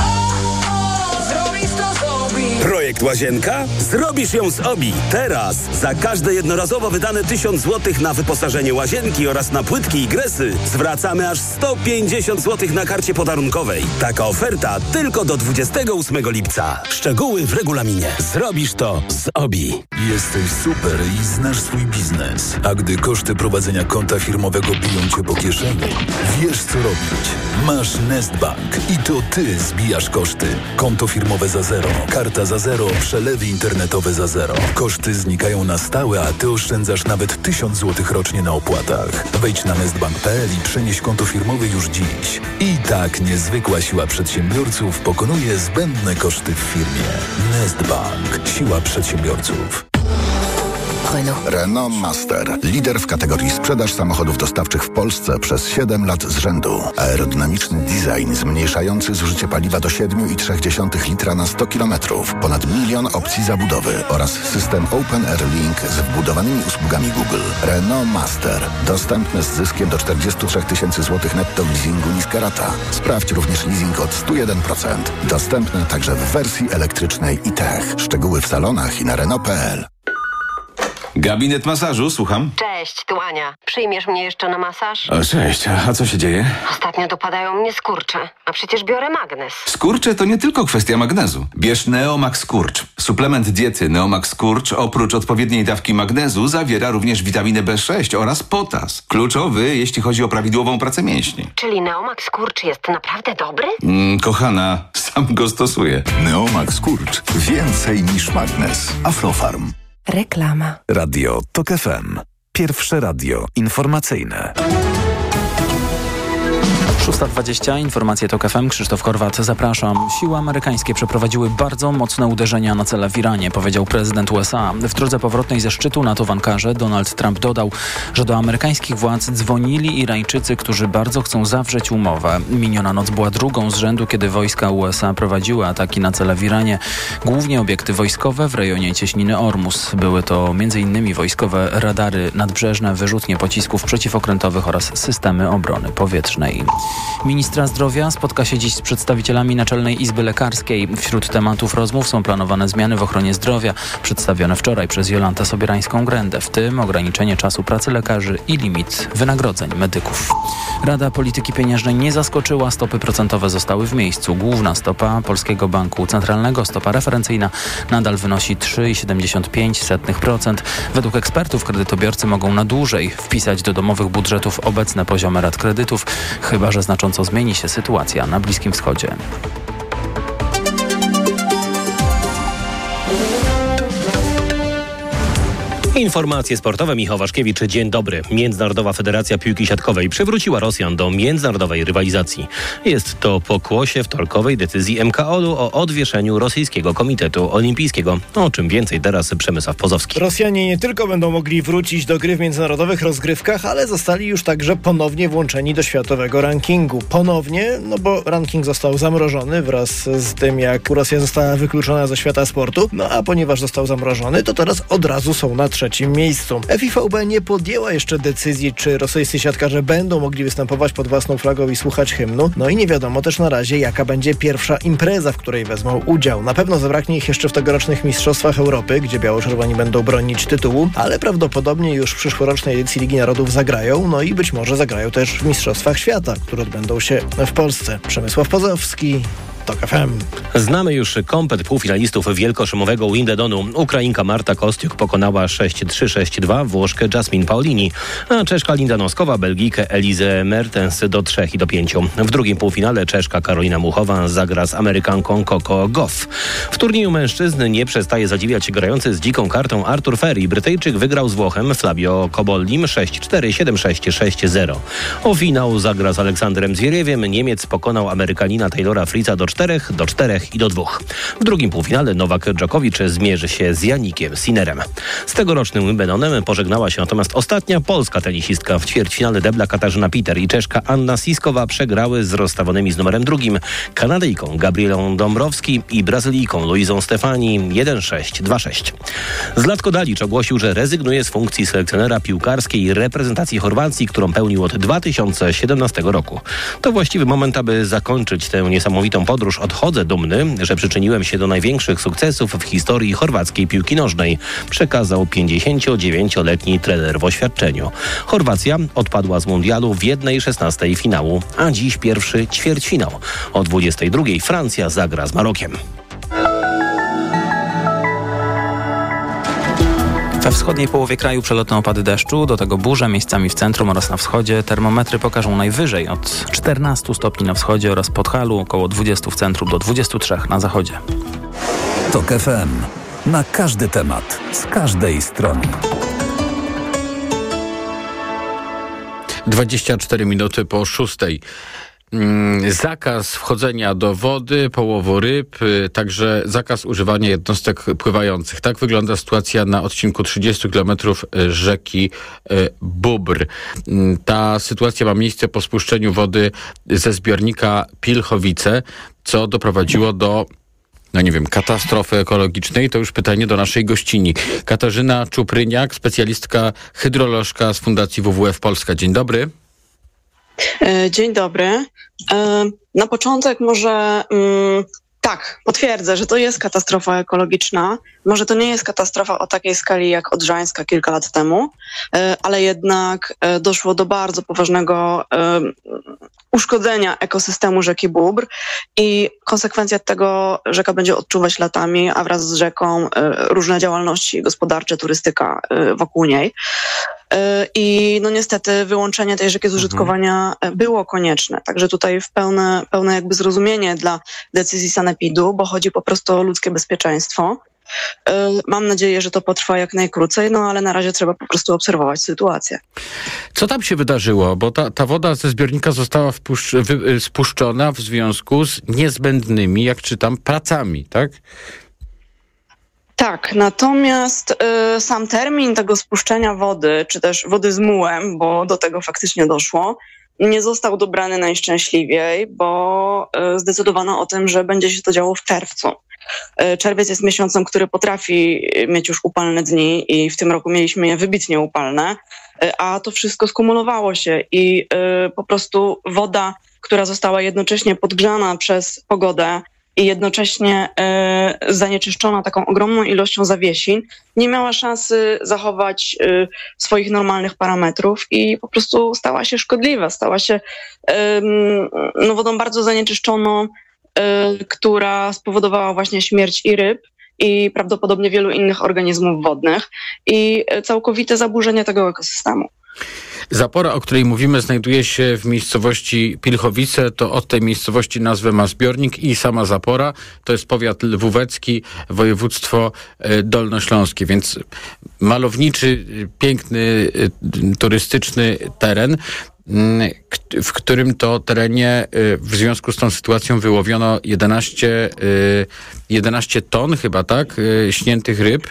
Projekt Łazienka? Zrobisz ją z O B I. Teraz za każde jednorazowo wydane tysiąc złotych na wyposażenie łazienki oraz na płytki i gresy zwracamy aż sto pięćdziesiąt złotych na karcie podarunkowej. Taka oferta tylko do dwudziestego ósmego lipca. Szczegóły w regulaminie. Zrobisz to z O B I. Jesteś super i znasz swój biznes. A gdy koszty prowadzenia konta firmowego biją cię po kieszeni, wiesz co robić. Masz Nestbank i to ty zbijasz koszty. Konto firmowe za zero, karta za zero, przelewy internetowe za zero. Koszty znikają na stałe, a ty oszczędzasz nawet tysiąc złotych rocznie na opłatach. Wejdź na nestbank kropka p l i przenieś konto firmowe już dziś. I tak niezwykła siła przedsiębiorców pokonuje zbędne koszty w firmie. Nestbank. Siła przedsiębiorców. Renault. Renault Master. Lider w kategorii sprzedaż samochodów dostawczych w Polsce przez siedem lat z rzędu. Aerodynamiczny design zmniejszający zużycie paliwa do siedem i trzy dziesiąte litra na sto kilometrów. Ponad milion opcji zabudowy oraz system Open Air Link z wbudowanymi usługami Google. Renault Master. Dostępny z zyskiem do czterdzieści trzy tysięcy złotych netto w leasingu niska rata. Sprawdź również leasing od sto jeden procent. Dostępny także w wersji elektrycznej i tech. Szczegóły w salonach i na Renault kropka p l. Gabinet masażu, słucham. Cześć, tu Ania. Przyjmiesz mnie jeszcze na masaż? O, cześć, a co się dzieje? Ostatnio dopadają mnie skurcze, a przecież biorę magnes. Skurcze to nie tylko kwestia magnezu. Bierz Neomax Skurcz. Suplement diety Neomax Skurcz oprócz odpowiedniej dawki magnezu zawiera również witaminę B sześć oraz potas. Kluczowy, jeśli chodzi o prawidłową pracę mięśni. Czyli Neomax Skurcz jest naprawdę dobry? Mm, kochana, sam go stosuję. Neomax Skurcz. Więcej niż magnes. Aflofarm. Reklama. Radio TOK F M. Pierwsze radio informacyjne. szósta dwadzieścia, informacje TOK F M, Krzysztof Horwat, zapraszam. Siły amerykańskie przeprowadziły bardzo mocne uderzenia na cele w Iranie, powiedział prezydent U S A. W drodze powrotnej ze szczytu NATO w Ankarze Donald Trump dodał, że do amerykańskich władz dzwonili Irańczycy, którzy bardzo chcą zawrzeć umowę. Miniona noc była drugą z rzędu, kiedy wojska U S A prowadziły ataki na cele w Iranie, głównie obiekty wojskowe w rejonie cieśniny Ormus. Były to m.in. wojskowe radary nadbrzeżne, wyrzutnie pocisków przeciwokrętowych oraz systemy obrony powietrznej. Ministra zdrowia spotka się dziś z przedstawicielami Naczelnej Izby Lekarskiej. Wśród tematów rozmów są planowane zmiany w ochronie zdrowia, przedstawione wczoraj przez Jolantę Sobierańską-Grędę, w tym ograniczenie czasu pracy lekarzy i limit wynagrodzeń medyków. Rada Polityki Pieniężnej nie zaskoczyła, stopy procentowe zostały w miejscu. Główna stopa Polskiego Banku Centralnego, stopa referencyjna, nadal wynosi trzy przecinek siedemdziesiąt pięć procent. Według ekspertów kredytobiorcy mogą na dłużej wpisać do domowych budżetów obecne poziomy rat kredytów, chyba że znacząco zmieni się sytuacja na Bliskim Wschodzie. Informacje sportowe. Michał Waszkiewicz. Dzień dobry. Międzynarodowa Federacja Piłki Siatkowej przywróciła Rosjan do międzynarodowej rywalizacji. Jest to pokłosie wtorkowej decyzji M K O-u o odwieszeniu Rosyjskiego Komitetu Olimpijskiego. O czym więcej teraz Przemysław Pozowski. Rosjanie nie tylko będą mogli wrócić do gry w międzynarodowych rozgrywkach, ale zostali już także ponownie włączeni do światowego rankingu. Ponownie, no bo ranking został zamrożony wraz z tym, jak Rosja została wykluczona ze świata sportu. No a ponieważ został zamrożony, to teraz od razu są na trzecim miejscu. F I V B nie podjęła jeszcze decyzji, czy rosyjscy siatkarze będą mogli występować pod własną flagą i słuchać hymnu. No i nie wiadomo też na razie, jaka będzie pierwsza impreza, w której wezmą udział. Na pewno zabraknie ich jeszcze w tegorocznych Mistrzostwach Europy, gdzie biało-czerwoni będą bronić tytułu, ale prawdopodobnie już w przyszłorocznej edycji Ligi Narodów zagrają, no i być może zagrają też w Mistrzostwach Świata, które odbędą się w Polsce. Przemysław Pozowski, TOK F M. Znamy już komplet półfinalistów wielkoszymowego Wimbledonu. Ukrainka Marta Kostiuk pokonała sześć trzy sześć dwa Włoszkę Jasmine Paolini, a Czeszka Linda Noskowa Belgijkę Elizę Mertens do trzech i do pięciu. W drugim półfinale Czeszka Karolina Muchowa zagra z Amerykanką Coco Gauff. W turnieju mężczyzn nie przestaje zadziwiać grający z dziką kartą Artur Ferry. Brytyjczyk wygrał z Włochem Flavio Cobollim sześć cztery, siedem sześć, sześć zero. O finał zagra z Aleksandrem Zwieriewiem. Niemiec pokonał Amerykanina Taylora Fritza do czterech, do czterech i do dwóch. W drugim półfinale Nowak Dżokowicz zmierzy się z Janikiem Sinnerem. Z tegorocznym Wimbledonem pożegnała się natomiast ostatnia polska tenisistka. W ćwierćfinale debla Katarzyna Peter i Czeszka Anna Siskowa przegrały z rozstawionymi z numerem drugim Kanadyjką Gabrielą Dąbrowski i Brazylijką Luizą Stefani jeden sześć, dwa sześć. Zlatko Dalic ogłosił, że rezygnuje z funkcji selekcjonera piłkarskiej reprezentacji Chorwacji, którą pełnił od dwa tysiące siedemnastego roku. To właściwy moment, aby zakończyć tę niesamowitą podróż. Odchodzę dumny, że przyczyniłem się do największych sukcesów w historii chorwackiej piłki nożnej, przekazał pięćdziesięciodziewięcioletni trener w oświadczeniu. Chorwacja odpadła z mundialu w jednej szesnastej finału, a dziś pierwszy ćwierćfinał. O dwudziestej drugiej Francja zagra z Marokiem. We wschodniej połowie kraju przelotne opady deszczu, do tego burze miejscami w centrum oraz na wschodzie. Termometry pokażą najwyżej od czternastu stopni na wschodzie oraz Podhalu, około dwudziestu w centrum do dwudziestu trzech na zachodzie. TOK F M. Na każdy temat, z każdej strony. dwadzieścia cztery minuty po szóstej. Zakaz wchodzenia do wody, połowu ryb, także zakaz używania jednostek pływających. Tak wygląda sytuacja na odcinku trzydziestu kilometrów rzeki Bóbr. Ta sytuacja ma miejsce po spuszczeniu wody ze zbiornika Pilchowice, co doprowadziło do no nie wiem, katastrofy ekologicznej. To już pytanie do naszej gościni. Katarzyna Czupryniak, specjalistka hydrolożka z Fundacji W W F Polska. Dzień dobry. Dzień dobry. Na początek może tak, potwierdzę, że to jest katastrofa ekologiczna. Może to nie jest katastrofa o takiej skali jak Odrzańska kilka lat temu, ale jednak doszło do bardzo poważnego uszkodzenia ekosystemu rzeki Bóbr i konsekwencja tego rzeka będzie odczuwać latami, a wraz z rzeką różne działalności gospodarcze, turystyka wokół niej. I no niestety wyłączenie tej rzeki z użytkowania mhm. było konieczne. Także tutaj w pełne, pełne jakby zrozumienie dla decyzji sanepidu, bo chodzi po prostu o ludzkie bezpieczeństwo. Mam nadzieję, że to potrwa jak najkrócej, no ale na razie trzeba po prostu obserwować sytuację. Co tam się wydarzyło? Bo ta, ta woda ze zbiornika została wpuszcz- wy- spuszczona w związku z niezbędnymi, jak czytam, pracami, tak? Tak, natomiast y, sam termin tego spuszczenia wody, czy też wody z mułem, bo do tego faktycznie doszło, nie został dobrany najszczęśliwiej, bo y, zdecydowano o tym, że będzie się to działo w czerwcu. Y, czerwiec jest miesiącem, który potrafi mieć już upalne dni i w tym roku mieliśmy je wybitnie upalne, y, a to wszystko skumulowało się i y, po prostu woda, która została jednocześnie podgrzana przez pogodę, i jednocześnie y, zanieczyszczona taką ogromną ilością zawiesin, nie miała szansy zachować y, swoich normalnych parametrów i po prostu stała się szkodliwa. Stała się y, no, wodą bardzo zanieczyszczoną, y, która spowodowała właśnie śmierć i ryb, i prawdopodobnie wielu innych organizmów wodnych i całkowite zaburzenie tego ekosystemu. Zapora, o której mówimy, znajduje się w miejscowości Pilchowice. To od tej miejscowości nazwę ma zbiornik i sama Zapora. To jest powiat lwówecki, województwo dolnośląskie, więc malowniczy, piękny, turystyczny teren, w którym to terenie w związku z tą sytuacją wyłowiono jedenaście, jedenaście ton chyba, tak, śniętych ryb.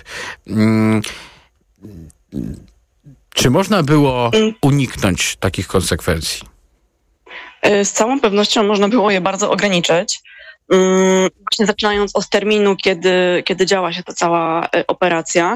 Czy można było uniknąć takich konsekwencji? Z całą pewnością można było je bardzo ograniczyć. Właśnie zaczynając od terminu, kiedy, kiedy działa się ta cała operacja.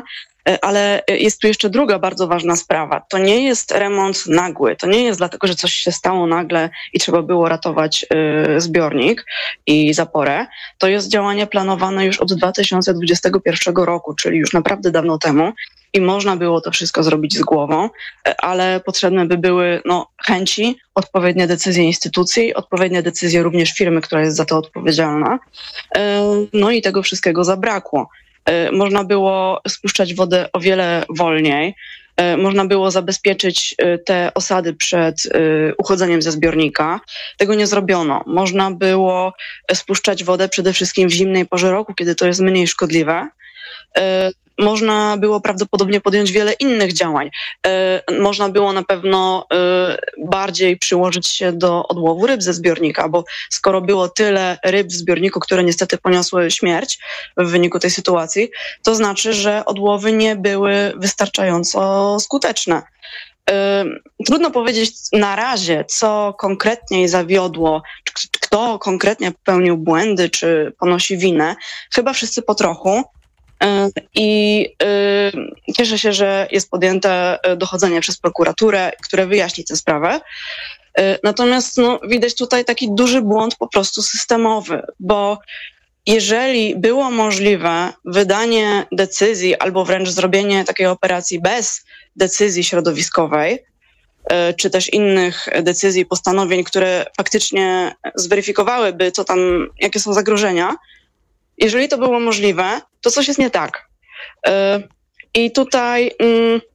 Ale jest tu jeszcze druga bardzo ważna sprawa. To nie jest remont nagły. To nie jest dlatego, że coś się stało nagle i trzeba było ratować zbiornik i zaporę. To jest działanie planowane już od dwa tysiące dwudziestego pierwszego roku, czyli już naprawdę dawno temu. I można było to wszystko zrobić z głową, ale potrzebne by były no, chęci, odpowiednie decyzje instytucji, odpowiednie decyzje również firmy, która jest za to odpowiedzialna. No i tego wszystkiego zabrakło. Można było spuszczać wodę o wiele wolniej. Można było zabezpieczyć te osady przed uchodzeniem ze zbiornika. Tego nie zrobiono. Można było spuszczać wodę przede wszystkim w zimnej porze roku, kiedy to jest mniej szkodliwe. Można było prawdopodobnie podjąć wiele innych działań. Można było na pewno bardziej przyłożyć się do odłowu ryb ze zbiornika, bo skoro było tyle ryb w zbiorniku, które niestety poniosły śmierć w wyniku tej sytuacji, to znaczy, że odłowy nie były wystarczająco skuteczne. Trudno powiedzieć na razie, co konkretnie zawiodło, kto konkretnie popełnił błędy, czy ponosi winę. Chyba wszyscy po trochu. I y, cieszę się, że jest podjęte dochodzenie przez prokuraturę, które wyjaśni tę sprawę. Y, natomiast no, widać tutaj taki duży błąd po prostu systemowy, bo jeżeli było możliwe wydanie decyzji albo wręcz zrobienie takiej operacji bez decyzji środowiskowej, y, czy też innych decyzji, postanowień, które faktycznie zweryfikowałyby, co tam, jakie są zagrożenia, jeżeli to było możliwe, to coś jest nie tak. I tutaj